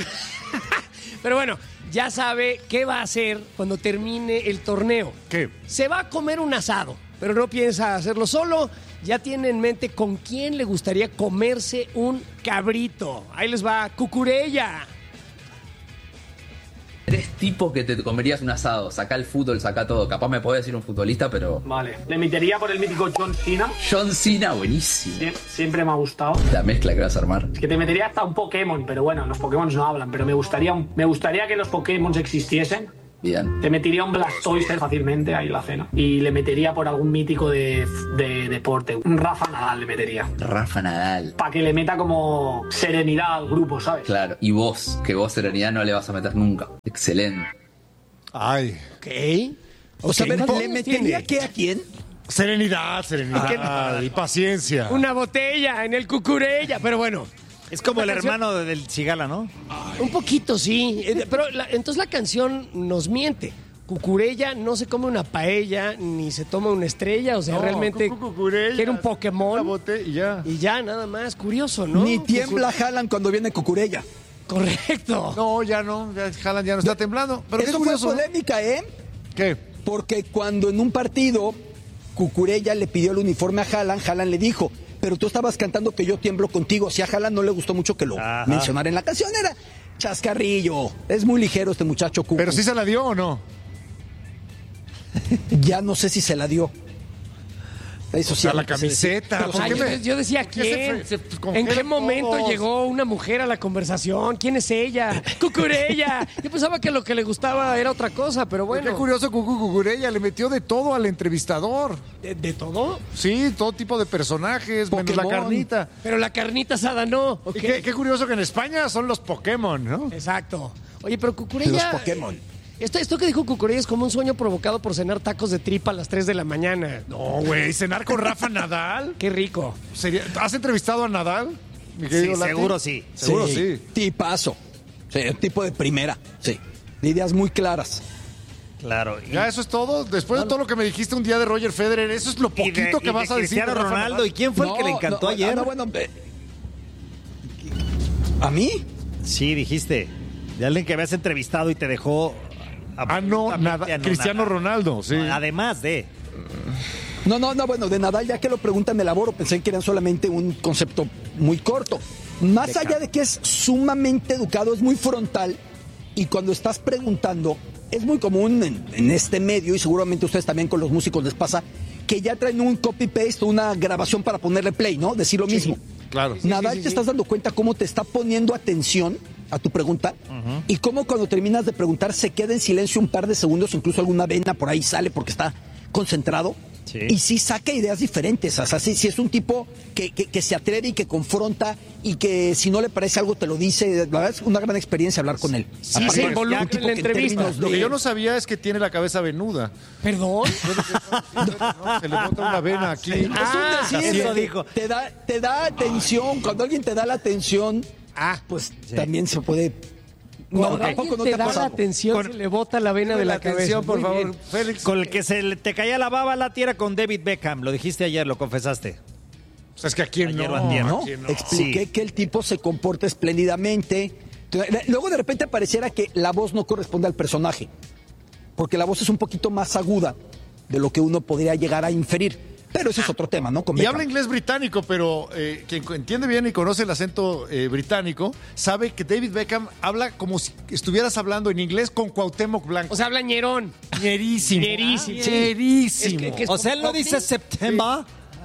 Pero bueno, ya sabe qué va a hacer cuando termine el torneo. ¿Qué? Se va a comer un asado, pero no piensa hacerlo solo. Ya tiene en mente con quién le gustaría comerse un cabrito. Ahí les va, Cucurella. 3 tipos que te comerías un asado. Saca el fútbol, saca todo. Capaz me podés decir un futbolista, pero... Vale. Le metería por el mítico John Cena. John Cena, buenísimo. Siempre me ha gustado. La mezcla que vas a armar. Es que te metería hasta un Pokémon, pero bueno, los Pokémon no hablan. Pero me gustaría que los Pokémon existiesen. Bien. Te metería un Blastoise fácilmente ahí en la cena. Y le metería por algún mítico de deporte. Un Rafa Nadal le metería. Rafa Nadal. Para que le meta como serenidad al grupo, ¿sabes? Claro. Y vos, que vos serenidad no le vas a meter nunca. Excelente. Ay. Ok. O sea, ¿le metería qué a quién? Serenidad y paciencia. Una botella en el Cucurella, pero bueno. Es como el canción... hermano del Cigala, ¿no? Un poquito, sí. Pero entonces la canción nos miente. Cucurella no se come una paella ni se toma una estrella, o sea, realmente quiere un Pokémon y ya, nada más. Curioso, ¿no? Ni tiembla Haaland cuando viene Cucurella. Correcto. No, ya no, Haaland ya no está temblando. Pero eso qué curioso, fue polémica, ¿eh? ¿Qué? Porque cuando en un partido Cucurella le pidió el uniforme a Haaland, Haaland le dijo, pero tú estabas cantando que yo tiemblo contigo. Si a Haaland no le gustó mucho que lo mencionara en la canción, era chascarrillo. Es muy ligero este muchacho Cucu. ¿Pero sí se la dio o no? Ya no sé si se la dio. Eso sí. A la camiseta. Yo decía, ¿quién? ¿En qué momento llegó una mujer a la conversación? ¿Quién es ella? ¡Cucurella! Yo pensaba que lo que le gustaba era otra cosa, pero bueno. Qué curioso, Cucurella le metió de todo al entrevistador. ¿De todo? Sí, todo tipo de personajes, Pokémon. Menos la carnita. Pero la carnita asada no. Okay. Y qué curioso que en España son los Pokémon, ¿no? Exacto. Oye, pero Cucurella... Los Pokémon. Esto que dijo Cucurella es como un sueño provocado por cenar tacos de tripa a las 3 de la mañana. No, güey, cenar con Rafa Nadal. Qué rico. ¿Has entrevistado a Nadal? Sí, seguro sí. Seguro sí. Tipazo. Sí, un tipo de primera. Sí. De ideas muy claras. Claro. Ya eso es todo. Después de todo lo que me dijiste un día de Roger Federer, eso es lo poquito que vas a decir. Cristiano Ronaldo. ¿Y quién fue el que le encantó ayer? ¿A mí? Sí, dijiste. De alguien que habías entrevistado y te dejó... Cristiano Ronaldo, sí. Además de... No, bueno, de Nadal, ya que lo preguntan, me elaboro, pensé que era solamente un concepto muy corto. Más allá de que es sumamente educado, es muy frontal, y cuando estás preguntando, es muy común en este medio, y seguramente ustedes también con los músicos les pasa, que ya traen un copy-paste, una grabación para ponerle play, ¿no? Decir lo mismo. Claro. Nadal, te estás dando cuenta cómo te está poniendo atención a tu pregunta y cómo cuando terminas de preguntar se queda en silencio un par de segundos, incluso alguna vena por ahí sale porque está concentrado y sí saca ideas diferentes. O sea, sí es un tipo que se atreve y que confronta y que si no le parece algo te lo dice. La verdad es una gran experiencia hablar con él. Sí, se involucra en la entrevista. Lo que yo no sabía es que tiene la cabeza venuda. ¿Perdón? Se le bota una vena aquí. Es un decir, eso dijo. Te da atención. Cuando alguien te da la atención, pues también se puede... No, tampoco no te da la atención, se le bota la vena de la cabeza. Por favor, Félix. Con el que te caía la baba la tierra con David Beckham. Lo dijiste ayer, lo confesaste. O sea, es que aquí no. Expliqué que el tipo se comporta espléndidamente. Luego de repente pareciera que la voz no corresponde al personaje. Porque la voz es un poquito más aguda de lo que uno podría llegar a inferir. Pero ese es otro tema, ¿no? Y habla inglés británico, pero quien entiende bien y conoce el acento británico, sabe que David Beckham habla como si estuvieras hablando en inglés con Cuauhtémoc Blanco. O sea, habla ñerón. Ñerísimo. Ñerísimo. O sea, él no dice September.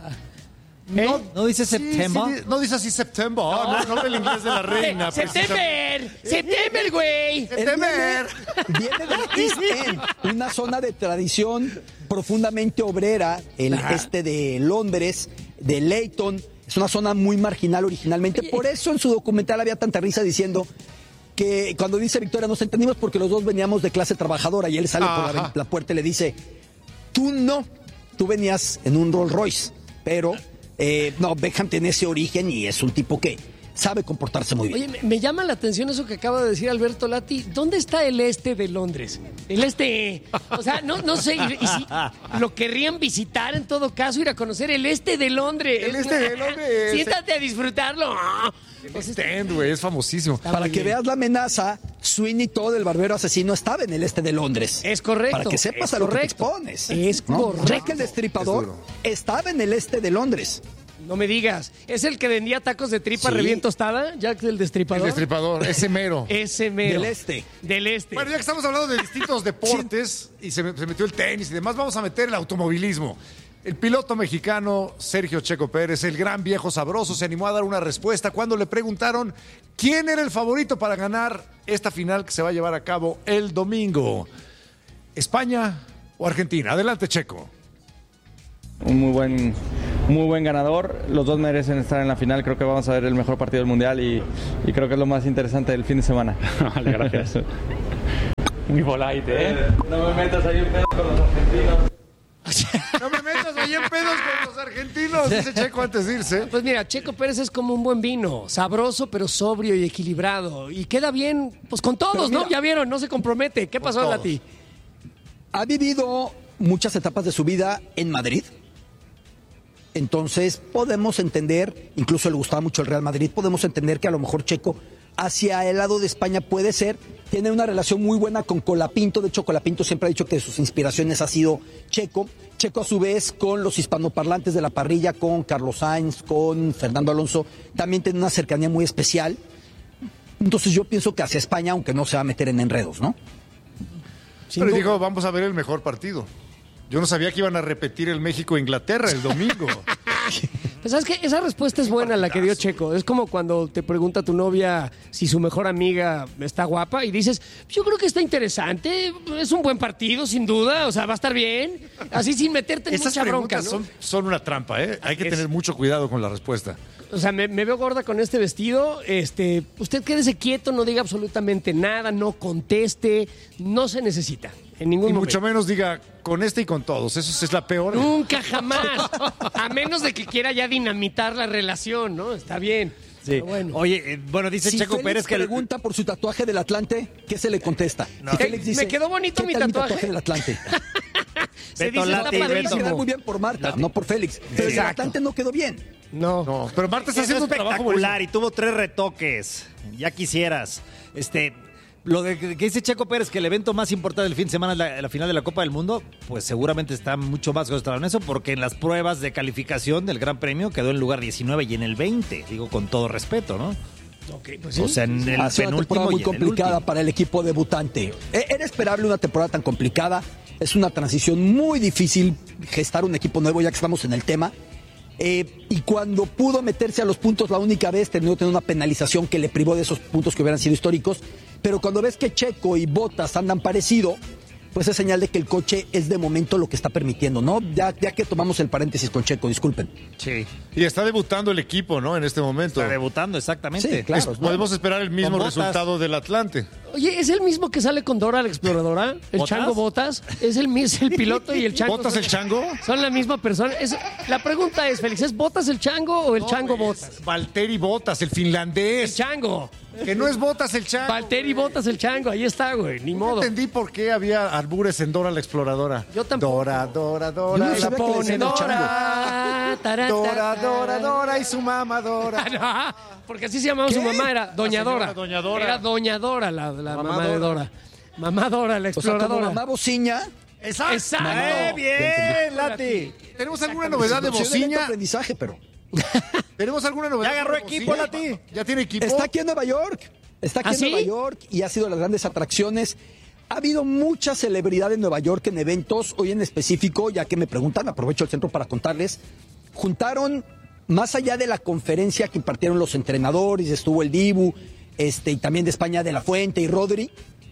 ¿No dice September? Sí, no dice así September. No el inglés de la reina. September, güey. September. Viene del East End, una zona de tradición profundamente obrera, el este de Londres, de Leyton. Es una zona muy marginal originalmente. Por eso en su documental había tanta risa diciendo que cuando dice Victoria nos entendimos porque los dos veníamos de clase trabajadora y él sale por la puerta y le dice, tú venías en un Rolls Royce, pero... no, Beckham tiene ese origen y es un tipo que sabe comportarse muy bien. Oye, me llama la atención eso que acaba de decir Alberto Lati. ¿Dónde está el este de Londres? El este, o sea, no sé, y si lo querrían visitar en todo caso, ir a conocer el este de Londres. El este de Londres. Siéntate a disfrutarlo. Güey, es famosísimo. Para que veas la amenaza, Sweeney Todd, el barbero asesino, estaba en el este de Londres. Es correcto. Para que sepas a lo que te expones. Es correcto. Jack el Destripador estaba en el este de Londres. No me digas. ¿Es el que vendía tacos de tripa recién tostada? Jack el Destripador. El Destripador, ese mero. Ese mero. Del este. Bueno, ya que estamos hablando de distintos deportes y se metió el tenis y demás, vamos a meter el automovilismo. El piloto mexicano Sergio Checo Pérez, el gran viejo sabroso, se animó a dar una respuesta cuando le preguntaron quién era el favorito para ganar esta final que se va a llevar a cabo el domingo. ¿España o Argentina? Adelante, Checo. Un muy buen ganador. Los dos merecen estar en la final. Creo que vamos a ver el mejor partido del Mundial y creo que es lo más interesante del fin de semana. Vale, gracias. Muy polite, ¿eh? No me metas ahí en pedos con los argentinos. No me metas ahí en pedos con los argentinos, dice Checo antes de irse. Pues mira, Checo Pérez es como un buen vino, sabroso pero sobrio y equilibrado. Y queda bien, pues con todos, ¿no? Ya vieron, no se compromete. ¿Qué pasó, Lati? Ha vivido muchas etapas de su vida en Madrid. Entonces podemos entender, incluso le gustaba mucho el Real Madrid, podemos entender que a lo mejor Checo hacia el lado de España puede ser, tiene una relación muy buena con Colapinto. De hecho, Colapinto siempre ha dicho que de sus inspiraciones ha sido Checo. Checo a su vez con los hispanoparlantes de la parrilla, con Carlos Sainz, con Fernando Alonso, también tiene una cercanía muy especial. Entonces yo pienso que hacia España, aunque no se va a meter en enredos, ¿no? Pero digo, vamos a ver el mejor partido. Yo no sabía que iban a repetir el México-Inglaterra el domingo. Pues sabes que esa respuesta es buena, la que dio Checo. Es como cuando te pregunta tu novia si su mejor amiga está guapa y dices, yo creo que está interesante, es un buen partido, sin duda, o sea, va a estar bien. Así sin meterte en mucha bronca, ¿no? Son una trampa, ¿eh? Hay que tener mucho cuidado con la respuesta. O sea, me veo gorda con este vestido. Usted quédese quieto, no diga absolutamente nada, no conteste, no se necesita. En ningún momento. Mucho menos diga con este y con todos. Eso es la peor. Nunca, jamás. A menos de que quiera ya dinamitar la relación, ¿no? Está bien. Sí. Bueno. Oye, dice si Checo Félix Pérez que pregunta por su tatuaje del Atlante, ¿qué se le contesta? No. Me quedó bonito mi tatuaje del Atlante. Se dice, está padrísimo. Queda muy bien por Marta, no por Félix. Pero el Atlante no quedó bien. No. Pero Marta está haciendo un trabajo espectacular y tuvo 3 retoques. Ya quisieras. Lo de que dice Checo Pérez, que el evento más importante del fin de semana es la final de la Copa del Mundo, pues seguramente está mucho más concentrado en eso, porque en las pruebas de calificación del Gran Premio quedó en lugar 19 y en el 20, digo con todo respeto, ¿no? Okay, pues sí. O sea, en el hace una temporada muy complicada para el equipo debutante. Era esperable una temporada tan complicada, es una transición muy difícil gestar un equipo nuevo, ya que estamos en el tema. Y cuando pudo meterse a los puntos la única vez, terminó teniendo una penalización que le privó de esos puntos que hubieran sido históricos. Pero cuando ves que Checo y Bottas andan parecido, pues es señal de que el coche es de momento lo que está permitiendo, ¿no? Ya que tomamos el paréntesis con Checo, disculpen. Sí. Y está debutando el equipo, ¿no? En este momento. Está debutando, exactamente. Sí, claro. Podemos esperar el mismo resultado del Atlante. Oye, ¿es el mismo que sale con Dora la Exploradora? ¿El ¿Botas? Chango Botas? ¿Es el piloto y el Chango? ¿Botas el Chango? Son la misma persona. La pregunta es, Félix, ¿es Botas el Chango o el Chango Botas? Valtteri Bottas, el finlandés. El Chango. Que no es Bottas el Chango. Valtteri Bottas el Chango, ahí está, güey, ni modo. No entendí por qué había albures en Dora la Exploradora. Yo tampoco. Dora. Yo no La sabía que le pone decían el Dora. Dora y su mamá Dora. No, porque así se llamaba su mamá, era Doña Dora. Doña Dora. Era Doña Dora, la mamá de Dora. Mamá Dora, la exploradora. O sea, como mamá Bociña. Exacto. Bien, Lati. ¿Tenemos alguna novedad de Bociña? Aprendizaje, pero... ¿Tenemos alguna novedad? Ya agarró equipo, Lati. ¿Ya tiene equipo? Está aquí en Nueva York. Está aquí en Nueva York y ha sido de las grandes atracciones. Ha habido mucha celebridad en Nueva York en eventos. Hoy en específico, ya que me preguntan, aprovecho el centro para contarles. Juntaron, más allá de la conferencia que impartieron los entrenadores, estuvo el Dibu, y también de España de la Fuente y Rodri.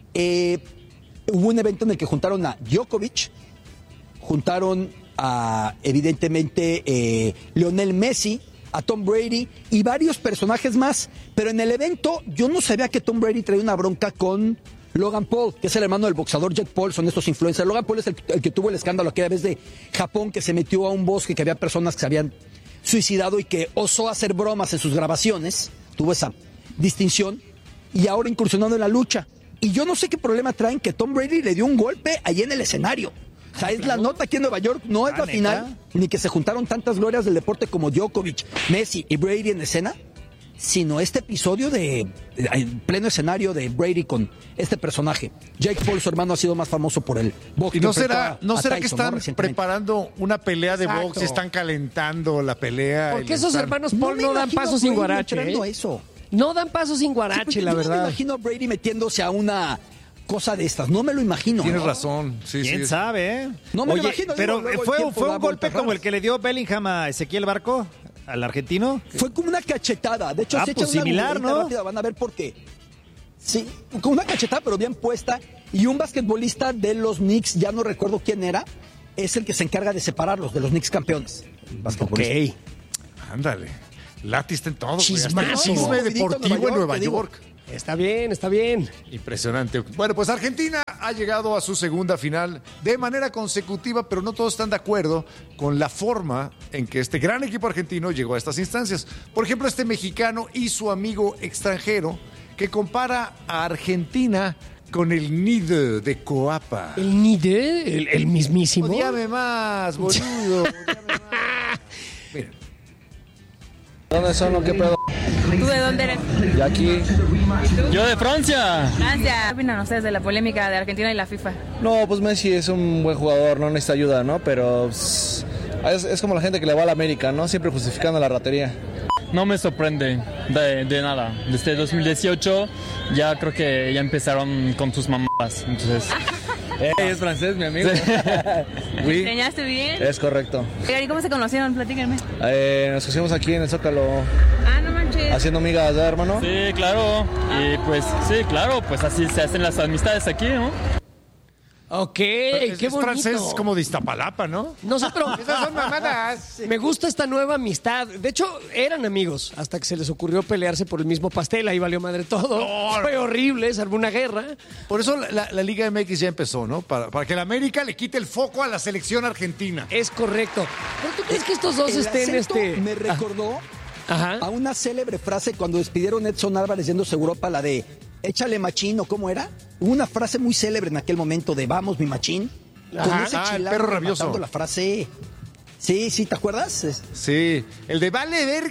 Hubo un evento en el que juntaron a Djokovic, juntaron a, evidentemente, Lionel Messi, a Tom Brady y varios personajes más. Pero en el evento yo no sabía que Tom Brady traía una bronca con Logan Paul, que es el hermano del boxeador Jake Paul, son estos influencers. Logan Paul es el que tuvo el escándalo aquella vez de Japón, que se metió a un bosque, que había personas que se habían suicidado y que osó hacer bromas en sus grabaciones, tuvo esa distinción, y ahora incursionando en la lucha. Y yo no sé qué problema traen que Tom Brady le dio un golpe ahí en el escenario. O sea, es la nota aquí en Nueva York, no es la final, ni que se juntaron tantas glorias del deporte como Djokovic, Messi y Brady en escena, sino este episodio en pleno escenario de Brady con este personaje. Jake Paul, su hermano, ha sido más famoso por el box. ¿Y no será que están preparando una pelea de box y están calentando la pelea? Porque esos hermanos Paul no dan paso sin guarache. No dan paso sin guarache, la verdad. No me imagino a Brady metiéndose a una cosa de estas, no me lo imagino. Tienes razón. Sí, ¿Quién sabe? No me lo imagino. Pero fue un golpe como el que le dio Bellingham a Ezequiel Barco, al argentino. Fue como una cachetada. De hecho, se pues echa una similar, ¿no? rápida, van a ver por qué. Sí, con una cachetada, pero bien puesta. Y un basquetbolista de los Knicks, ya no recuerdo quién era, es el que se encarga de separarlos de los Knicks campeones. Ok. Ándale. Lati está en todo. Chismazo. Chisme deportivo en Nueva York. Está bien, está bien. Impresionante. Bueno, pues Argentina ha llegado a su segunda final de manera consecutiva, pero no todos están de acuerdo con la forma en que este gran equipo argentino llegó a estas instancias. Por ejemplo, este mexicano y su amigo extranjero que compara a Argentina con el Nide de Coapa. ¿El Nide? ¿El mismísimo? Odíame más, boludo. Odíame más. Mira. ¿Dónde son? ¿Qué pedo? ¿Tú de dónde eres? De aquí. Yo de Francia. Francia. ¿Qué opinan ustedes de la polémica de Argentina y la FIFA? No, pues Messi es un buen jugador, no necesita ayuda, ¿no? Pero es como la gente que le va a la América, ¿no? Siempre justificando la ratería. No me sorprende de nada. Desde 2018 ya creo que ya empezaron con sus mamadas. Entonces... Es francés, mi amigo. ¿Me enseñaste bien? Es correcto. ¿Y cómo se conocieron? Platíquenme. Nos conocimos aquí en el Zócalo. Ah, no manches. Haciendo migas, ¿verdad, hermano? Sí, claro. Y pues, sí, claro, pues así se hacen las amistades aquí, ¿no? Ok, qué bonito. Es francés como de Iztapalapa, ¿no? No sé, pero esas son mamadas. Me gusta esta nueva amistad. De hecho, eran amigos hasta que se les ocurrió pelearse por el mismo pastel. Ahí valió madre todo. Fue horrible, se armó una guerra. Por eso la Liga MX ya empezó, ¿no? Para que la América le quite el foco a la selección argentina. Es correcto. ¿Pero tú crees que estos dos estén Me recordó a una célebre frase cuando despidieron a Edson Álvarez yéndose a Europa, la de échale machín, ¿o cómo era? Una frase muy célebre en aquel momento de vamos, mi machín. Con ese el perro rabioso. La frase. Sí, ¿te acuerdas? Sí, el de vale ver.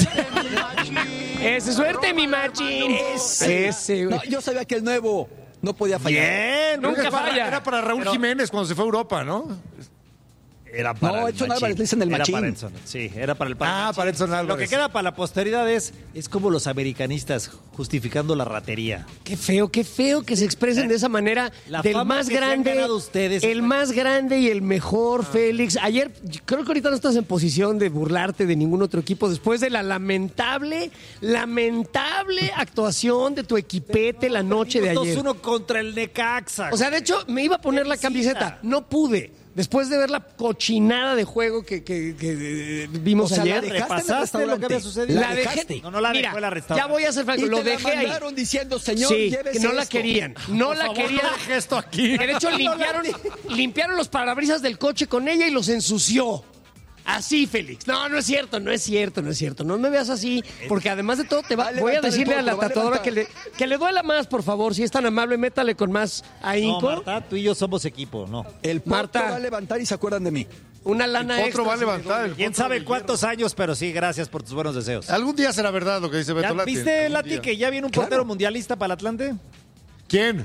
Ese, suerte, mi machín. Ese. No, yo sabía que el nuevo no podía fallar. Bien, nunca falla. Era para Raúl Jiménez cuando se fue a Europa, ¿no? Era para Edson Álvarez le dicen el machín. Para Edson, sí, era para el machín. Para Edson Álvarez. Lo que queda para la posteridad es como los americanistas justificando la ratería. Qué feo que se expresen de esa manera. La del fama más que grande, se han ganado ustedes. el más grande y el mejor, Félix. Ayer, creo que ahorita no estás en posición de burlarte de ningún otro equipo después de la lamentable actuación de tu equipete la noche de ayer. 2-1 contra el Necaxa. O sea, de hecho, me iba a poner la camiseta. No pude. Después de ver la cochinada de juego que vimos ayer. ¿Repasaste lo que había sucedido? La dejé. No la dejó, la restaurante. Ya voy a hacer franco. Lo dejé ahí. Diciendo, señor, sí, que no la querían. No la querían. No deje esto aquí. Que de hecho limpiaron los parabrisas del coche con ella y los ensució. Así, Félix. No es cierto. No me veas así, porque además de todo voy a decirle a la tatuadora que le duela más, por favor. Si es tan amable, métale con más ahínco. No, Marta, tú y yo somos equipo, ¿no? El Marta va a levantar y se acuerdan de mí. Una lana extra. Otro va a levantar. Quién sabe cuántos años, pero sí, gracias por tus buenos deseos. Algún día será verdad lo que dice Beto Lati. ¿Viste, Lati, que ya viene un portero mundialista para el Atlante? ¿Quién?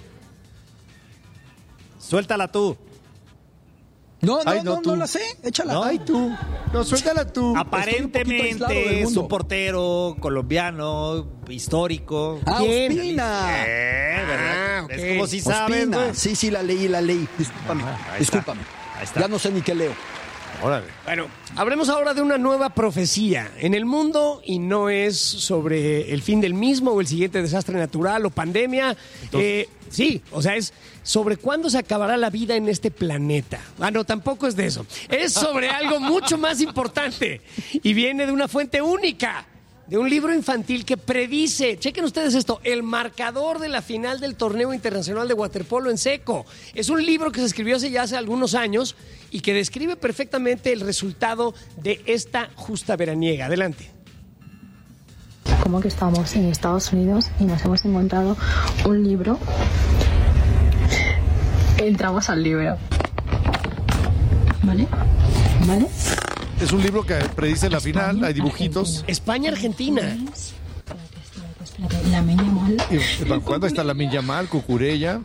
Suéltala tú. No la sé, échala. No. Ay, tú. No, suéltala tú. Aparentemente es un portero colombiano, histórico. ¿Quién? Ospina. ¿Verdad? Okay. Es como si sabes, güey. Sí, la leí. Discúlpame. Ahí está. Ya no sé ni qué leo. Órale. Bueno, hablemos ahora de una nueva profecía en el mundo y no es sobre el fin del mismo o el siguiente desastre natural o pandemia. Sí, o sea, es sobre cuándo se acabará la vida en este planeta. No, tampoco es de eso. Es sobre algo mucho más importante y viene de una fuente única. De un libro infantil que predice, chequen ustedes esto, el marcador de la final del torneo internacional de waterpolo en seco. Es un libro que se escribió hace algunos años y que describe perfectamente el resultado de esta justa veraniega. Adelante. Como que estamos en Estados Unidos y nos hemos encontrado un libro. Entramos al libro. ¿Vale? Es un libro que predice la final, hay dibujitos. España-Argentina. Lamine Yamal. ¿Cuándo está Lamine Yamal, Cucurella?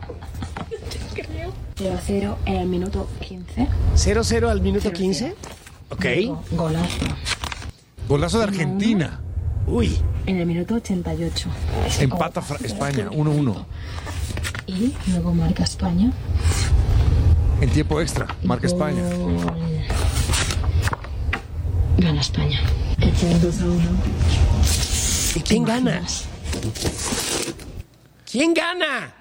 0-0 en el minuto 15. 0-0 al minuto 15. Ok. Golazo. Golazo de Argentina. Uy. En el minuto 88. Empata España, 1-1. Y luego marca España. En tiempo extra, marca España. Gana España. El 2-1. ¿Y quién gana? ¿Quién gana?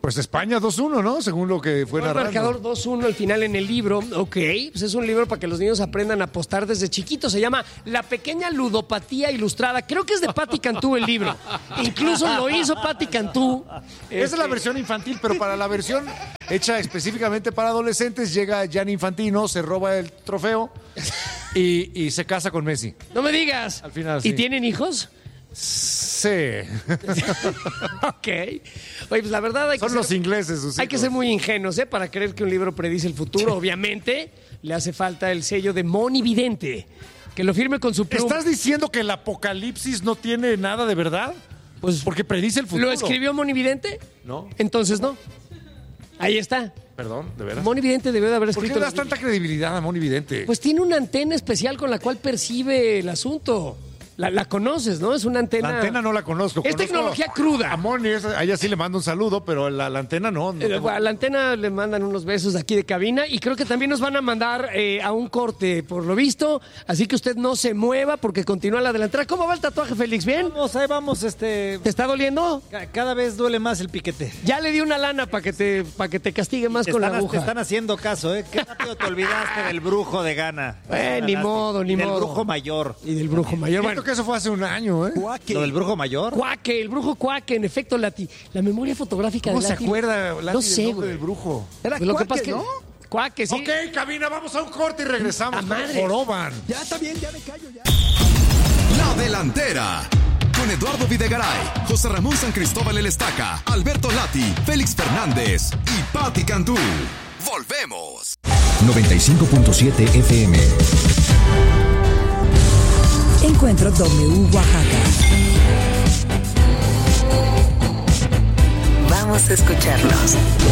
Pues España 2-1, ¿no? Según lo que fue El narrando. marcador 2-1 al final en el libro. Ok, pues es un libro para que los niños aprendan a apostar desde chiquitos. Se llama La pequeña ludopatía ilustrada. Creo que es de Patti Cantú el libro. Incluso lo hizo Patti Cantú. Esa es la versión infantil, pero para la versión hecha específicamente para adolescentes, llega Gianni Infantino, se roba el trofeo y se casa con Messi. No me digas. Al final, ¿Y sí. tienen hijos? Sí. Ok. Oye, pues la verdad Son los ingleses, sus hay que hijos. ser muy ingenuos, para creer que un libro predice el futuro. Obviamente, le hace falta el sello de monividente. Que lo firme con su pluma. ¿Estás diciendo que el apocalipsis no tiene nada de verdad? Pues porque predice el futuro. ¿Lo escribió monividente? No. Entonces no. Ahí está. Perdón, de veras. Monividente debió de haber ¿Por escrito. qué le das tanta credibilidad a Monividente? Pues tiene una antena especial con la cual percibe el asunto. La conoces, ¿no? Es una antena. La antena no la conozco. Es Conozco tecnología cruda. A Moni, a ella sí le mando un saludo, pero la antena no. A la antena le mandan unos besos de aquí de cabina y creo que también nos van a mandar a un corte, por lo visto. Así que usted no se mueva porque continúa la delantera. ¿Cómo va el tatuaje, Félix? ¿Bien? Ahí vamos, ¿Te está doliendo? Cada vez duele más el piquete. Ya le di una lana para que te castigue más con la aguja. Te están haciendo caso, ¿eh? Qué rápido te olvidaste del brujo de Ghana. Ni modo. Del brujo mayor. Y del brujo mayor. Siento que eso fue hace un año, ¿eh? ¿Lo del brujo mayor? Cuaque, el brujo Cuaque, en efecto, Lati. La memoria fotográfica ¿Cómo de se Lati. acuerda Lati No del sé, nombre güey. del brujo? Era Lo que Cuaque, pasa es que ¿no? Cuaque, sí. Ok, cabina, vamos a un corte y regresamos. ¡A madre! Joroban. Ya está bien, ya me callo, ya. La delantera. Con Eduardo Videgaray, José Ramón San Cristóbal El Estaca, Alberto Lati, Félix Fernández y Patti Cantú. Volvemos. 95.7 FM. Encuentro W Oaxaca. Vamos a escucharlos.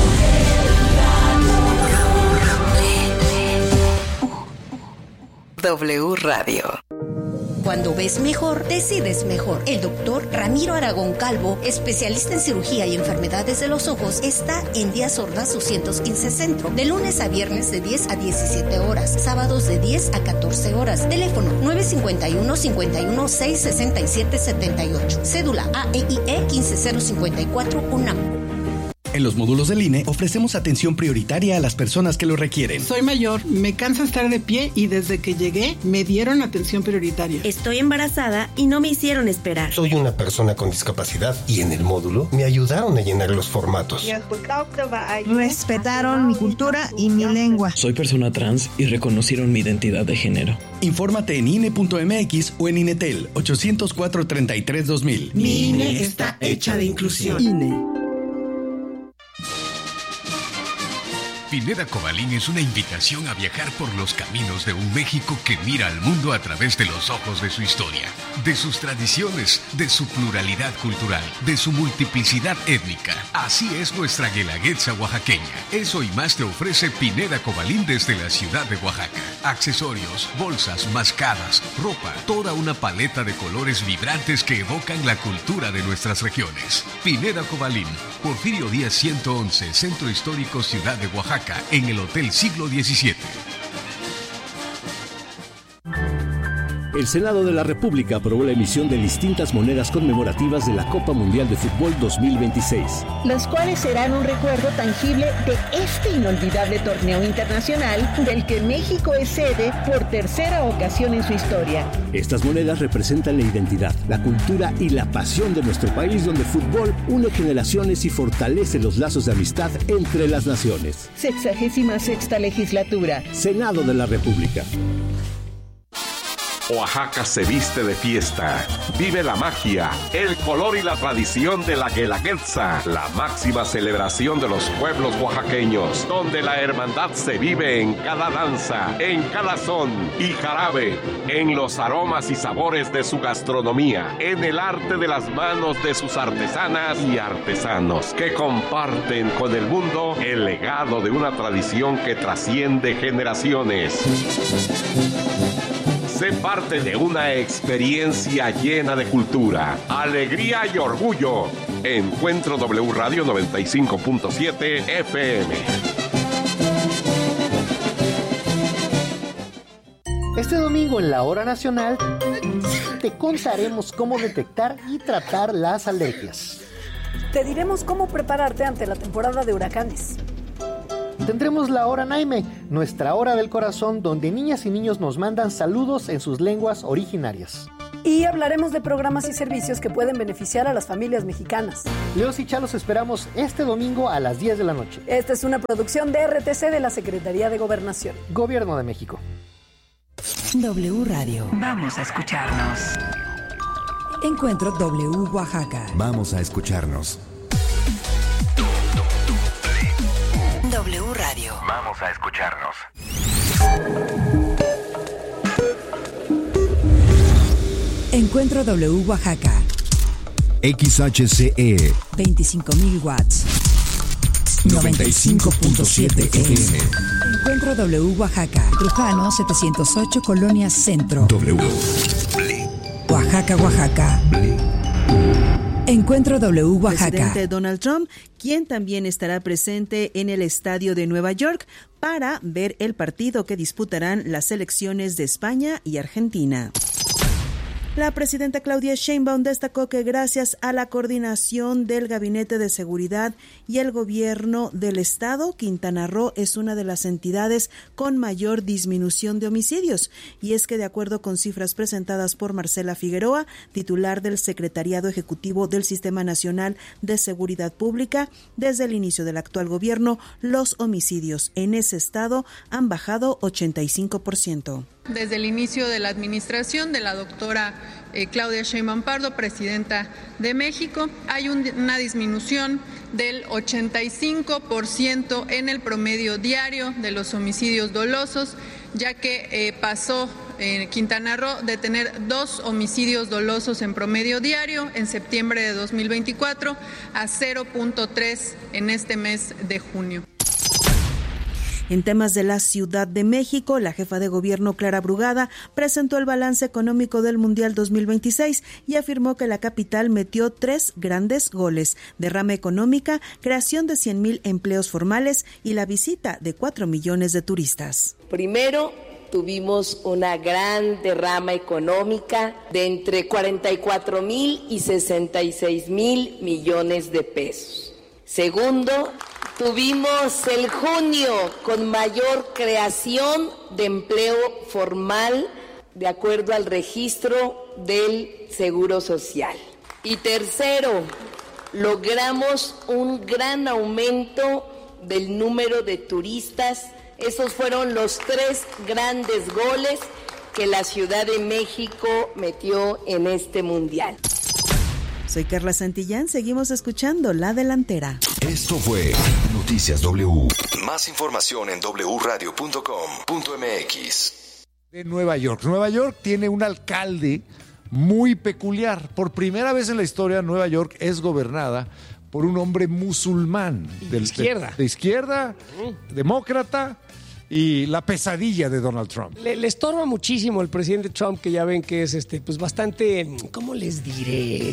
W Radio. Cuando ves mejor, decides mejor. El doctor Ramiro Aragón Calvo, especialista en cirugía y enfermedades de los ojos, está en Díaz Ordaz 215 Centro, de lunes a viernes de 10 a 17 horas, sábados de 10 a 14 horas. Teléfono 951-51-667-78. Cédula AEIE 15054 UNAM. En los módulos del INE ofrecemos atención prioritaria a las personas que lo requieren. Soy mayor, me cansa estar de pie y desde que llegué me dieron atención prioritaria. Estoy embarazada y no me hicieron esperar. Soy una persona con discapacidad y en el módulo me ayudaron a llenar los formatos. Respetaron mi cultura y mi lengua. Soy persona trans y reconocieron mi identidad de género. Infórmate en INE.mx o en INETEL 804-33-2000. Mi INE está hecha de inclusión. INE. Pineda Cobalín es una invitación a viajar por los caminos de un México que mira al mundo a través de los ojos de su historia, de sus tradiciones, de su pluralidad cultural, de su multiplicidad étnica. Así es nuestra guelaguetza oaxaqueña. Eso y más te ofrece Pineda Cobalín desde la ciudad de Oaxaca. Accesorios, bolsas, mascadas, ropa, toda una paleta de colores vibrantes que evocan la cultura de nuestras regiones. Pineda Cobalín, Porfirio Díaz 111, Centro Histórico Ciudad de Oaxaca, en el Hotel Siglo XVII. El Senado de la República aprobó la emisión de distintas monedas conmemorativas de la Copa Mundial de Fútbol 2026. Los cuales serán un recuerdo tangible de este inolvidable torneo internacional del que México es sede por tercera ocasión en su historia. Estas monedas representan la identidad, la cultura y la pasión de nuestro país, donde el fútbol une generaciones y fortalece los lazos de amistad entre las naciones. 66ª legislatura. Senado de la República. Oaxaca se viste de fiesta. Vive la magia, el color y la tradición de la Guelaguetza, la máxima celebración de los pueblos oaxaqueños, donde la hermandad se vive en cada danza, en cada son y jarabe, en los aromas y sabores de su gastronomía, en el arte de las manos de sus artesanas y artesanos, que comparten con el mundo el legado de una tradición que trasciende generaciones. Sé parte de una experiencia llena de cultura, alegría y orgullo. Encuentro W Radio 95.7 FM. Este domingo en la Hora Nacional te contaremos cómo detectar y tratar las alergias. Te diremos cómo prepararte ante la temporada de huracanes. Tendremos la Hora Naime, nuestra hora del corazón, donde niñas y niños nos mandan saludos en sus lenguas originarias. Y hablaremos de programas y servicios que pueden beneficiar a las familias mexicanas. Leos y Chalos esperamos este domingo a las 10 de la noche. Esta es una producción de RTC de la Secretaría de Gobernación. Gobierno de México. W Radio. Vamos a escucharnos. Encuentro W Oaxaca. Vamos a escucharnos. W Radio. Vamos a escucharnos. Encuentro W Oaxaca. XHCE 25,000 watts. 95.7 FM. Encuentro W Oaxaca. Trujano 708 Colonia Centro. W. Oaxaca, Oaxaca. Encuentro W Oaxaca. Presidente Donald Trump, quien también estará presente en el estadio de Nueva York para ver el partido que disputarán las selecciones de España y Argentina. La presidenta Claudia Sheinbaum destacó que gracias a la coordinación del Gabinete de Seguridad y el Gobierno del Estado, Quintana Roo es una de las entidades con mayor disminución de homicidios. Y es que de acuerdo con cifras presentadas por Marcela Figueroa, titular del Secretariado Ejecutivo del Sistema Nacional de Seguridad Pública, desde el inicio del actual gobierno, los homicidios en ese estado han bajado 85%. Desde el inicio de la administración de la doctora Claudia Sheinbaum Pardo, presidenta de México, hay una disminución del 85% en el promedio diario de los homicidios dolosos, ya que pasó en Quintana Roo de tener 2 homicidios dolosos en promedio diario en septiembre de 2024 a 0.3 en este mes de junio. En temas de la Ciudad de México, la jefa de gobierno Clara Brugada presentó el balance económico del Mundial 2026 y afirmó que la capital metió 3 grandes goles: derrama económica, creación de 100,000 empleos formales y la visita de 4 millones de turistas. Primero, tuvimos una gran derrama económica de entre 44,000 y 66,000 millones de pesos. Segundo, tuvimos el junio con mayor creación de empleo formal de acuerdo al registro del Seguro Social. Y tercero, logramos un gran aumento del número de turistas. Esos fueron los 3 grandes goles que la Ciudad de México metió en este mundial. Soy Carla Santillán, seguimos escuchando La Delantera. Esto fue Noticias W. Más información en wradio.com.mx. De Nueva York. Nueva York tiene un alcalde muy peculiar. Por primera vez en la historia, Nueva York es gobernada por un hombre musulmán. De izquierda. De izquierda, demócrata. Y la pesadilla de Donald Trump. Le estorba muchísimo el presidente Trump, que ya ven que es pues bastante, ¿cómo les diré?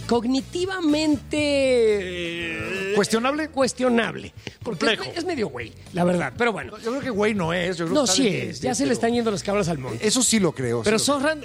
Cognitivamente ¿cuestionable? Cuestionable. Porque es medio güey, la verdad. Pero bueno. Yo creo que güey no es. Yo creo no, que sí es. Ya se le están yendo las cabras al monte. Eso sí lo creo. Pero sí Zoran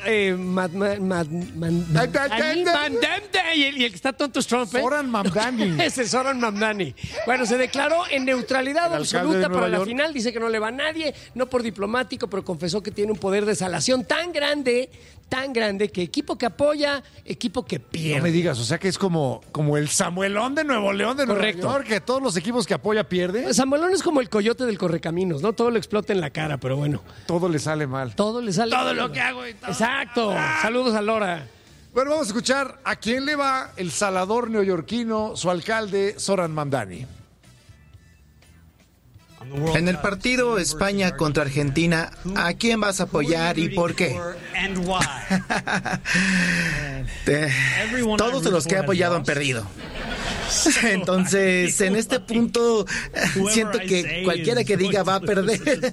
y el que está tonto es Trump, ¿eh? Zoran Mamdani. Ese es Zoran Mamdani. Bueno, se declaró en neutralidad absoluta para la final. Dice que no le va a nadie. No por diplomático, pero confesó que tiene un poder de salación tan grande, que equipo que apoya, equipo que pierde. No me digas, o sea que es como el Samuelón de Nuevo León de Nueva York, que todos los equipos que apoya pierden. Samuelón es como el coyote del Correcaminos, ¿no? Todo le explota en la cara, pero bueno. Todo le sale mal. Todo le sale mal. Todo lo que hago y todo. Exacto. Saludos a Lora. Bueno, vamos a escuchar a quién le va el salador neoyorquino, su alcalde, Zoran Mamdani. En el partido España contra Argentina, ¿a quién vas a apoyar y por qué? Todos los que he apoyado han perdido. Entonces, en este punto, siento que cualquiera que diga va a perder.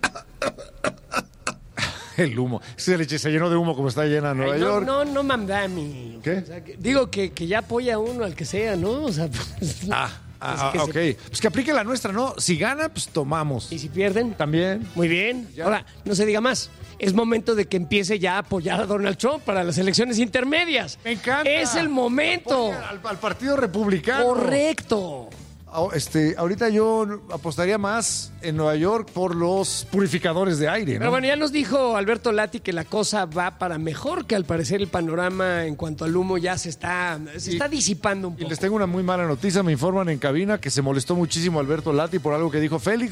El humo. Se llenó de humo como está llena Nueva York. No, Mamdani. ¿Qué? O sea, digo que ya apoya uno al que sea, ¿no? O sea, pues, Ok. Pues que aplique la nuestra, ¿no? Si gana, pues tomamos. ¿Y si pierden? También. Muy bien. Ya. Ahora, no se diga más. Es momento de que empiece ya a apoyar a Donald Trump para las elecciones intermedias. Me encanta. Es el momento. Al Partido Republicano. Correcto. Ahorita yo apostaría más en Nueva York por los purificadores de aire, ¿no? Pero bueno, ya nos dijo Alberto Lati que la cosa va para mejor, que al parecer el panorama en cuanto al humo ya se está disipando un poco. Y les tengo una muy mala noticia, me informan en cabina que se molestó muchísimo Alberto Lati por algo que dijo Félix.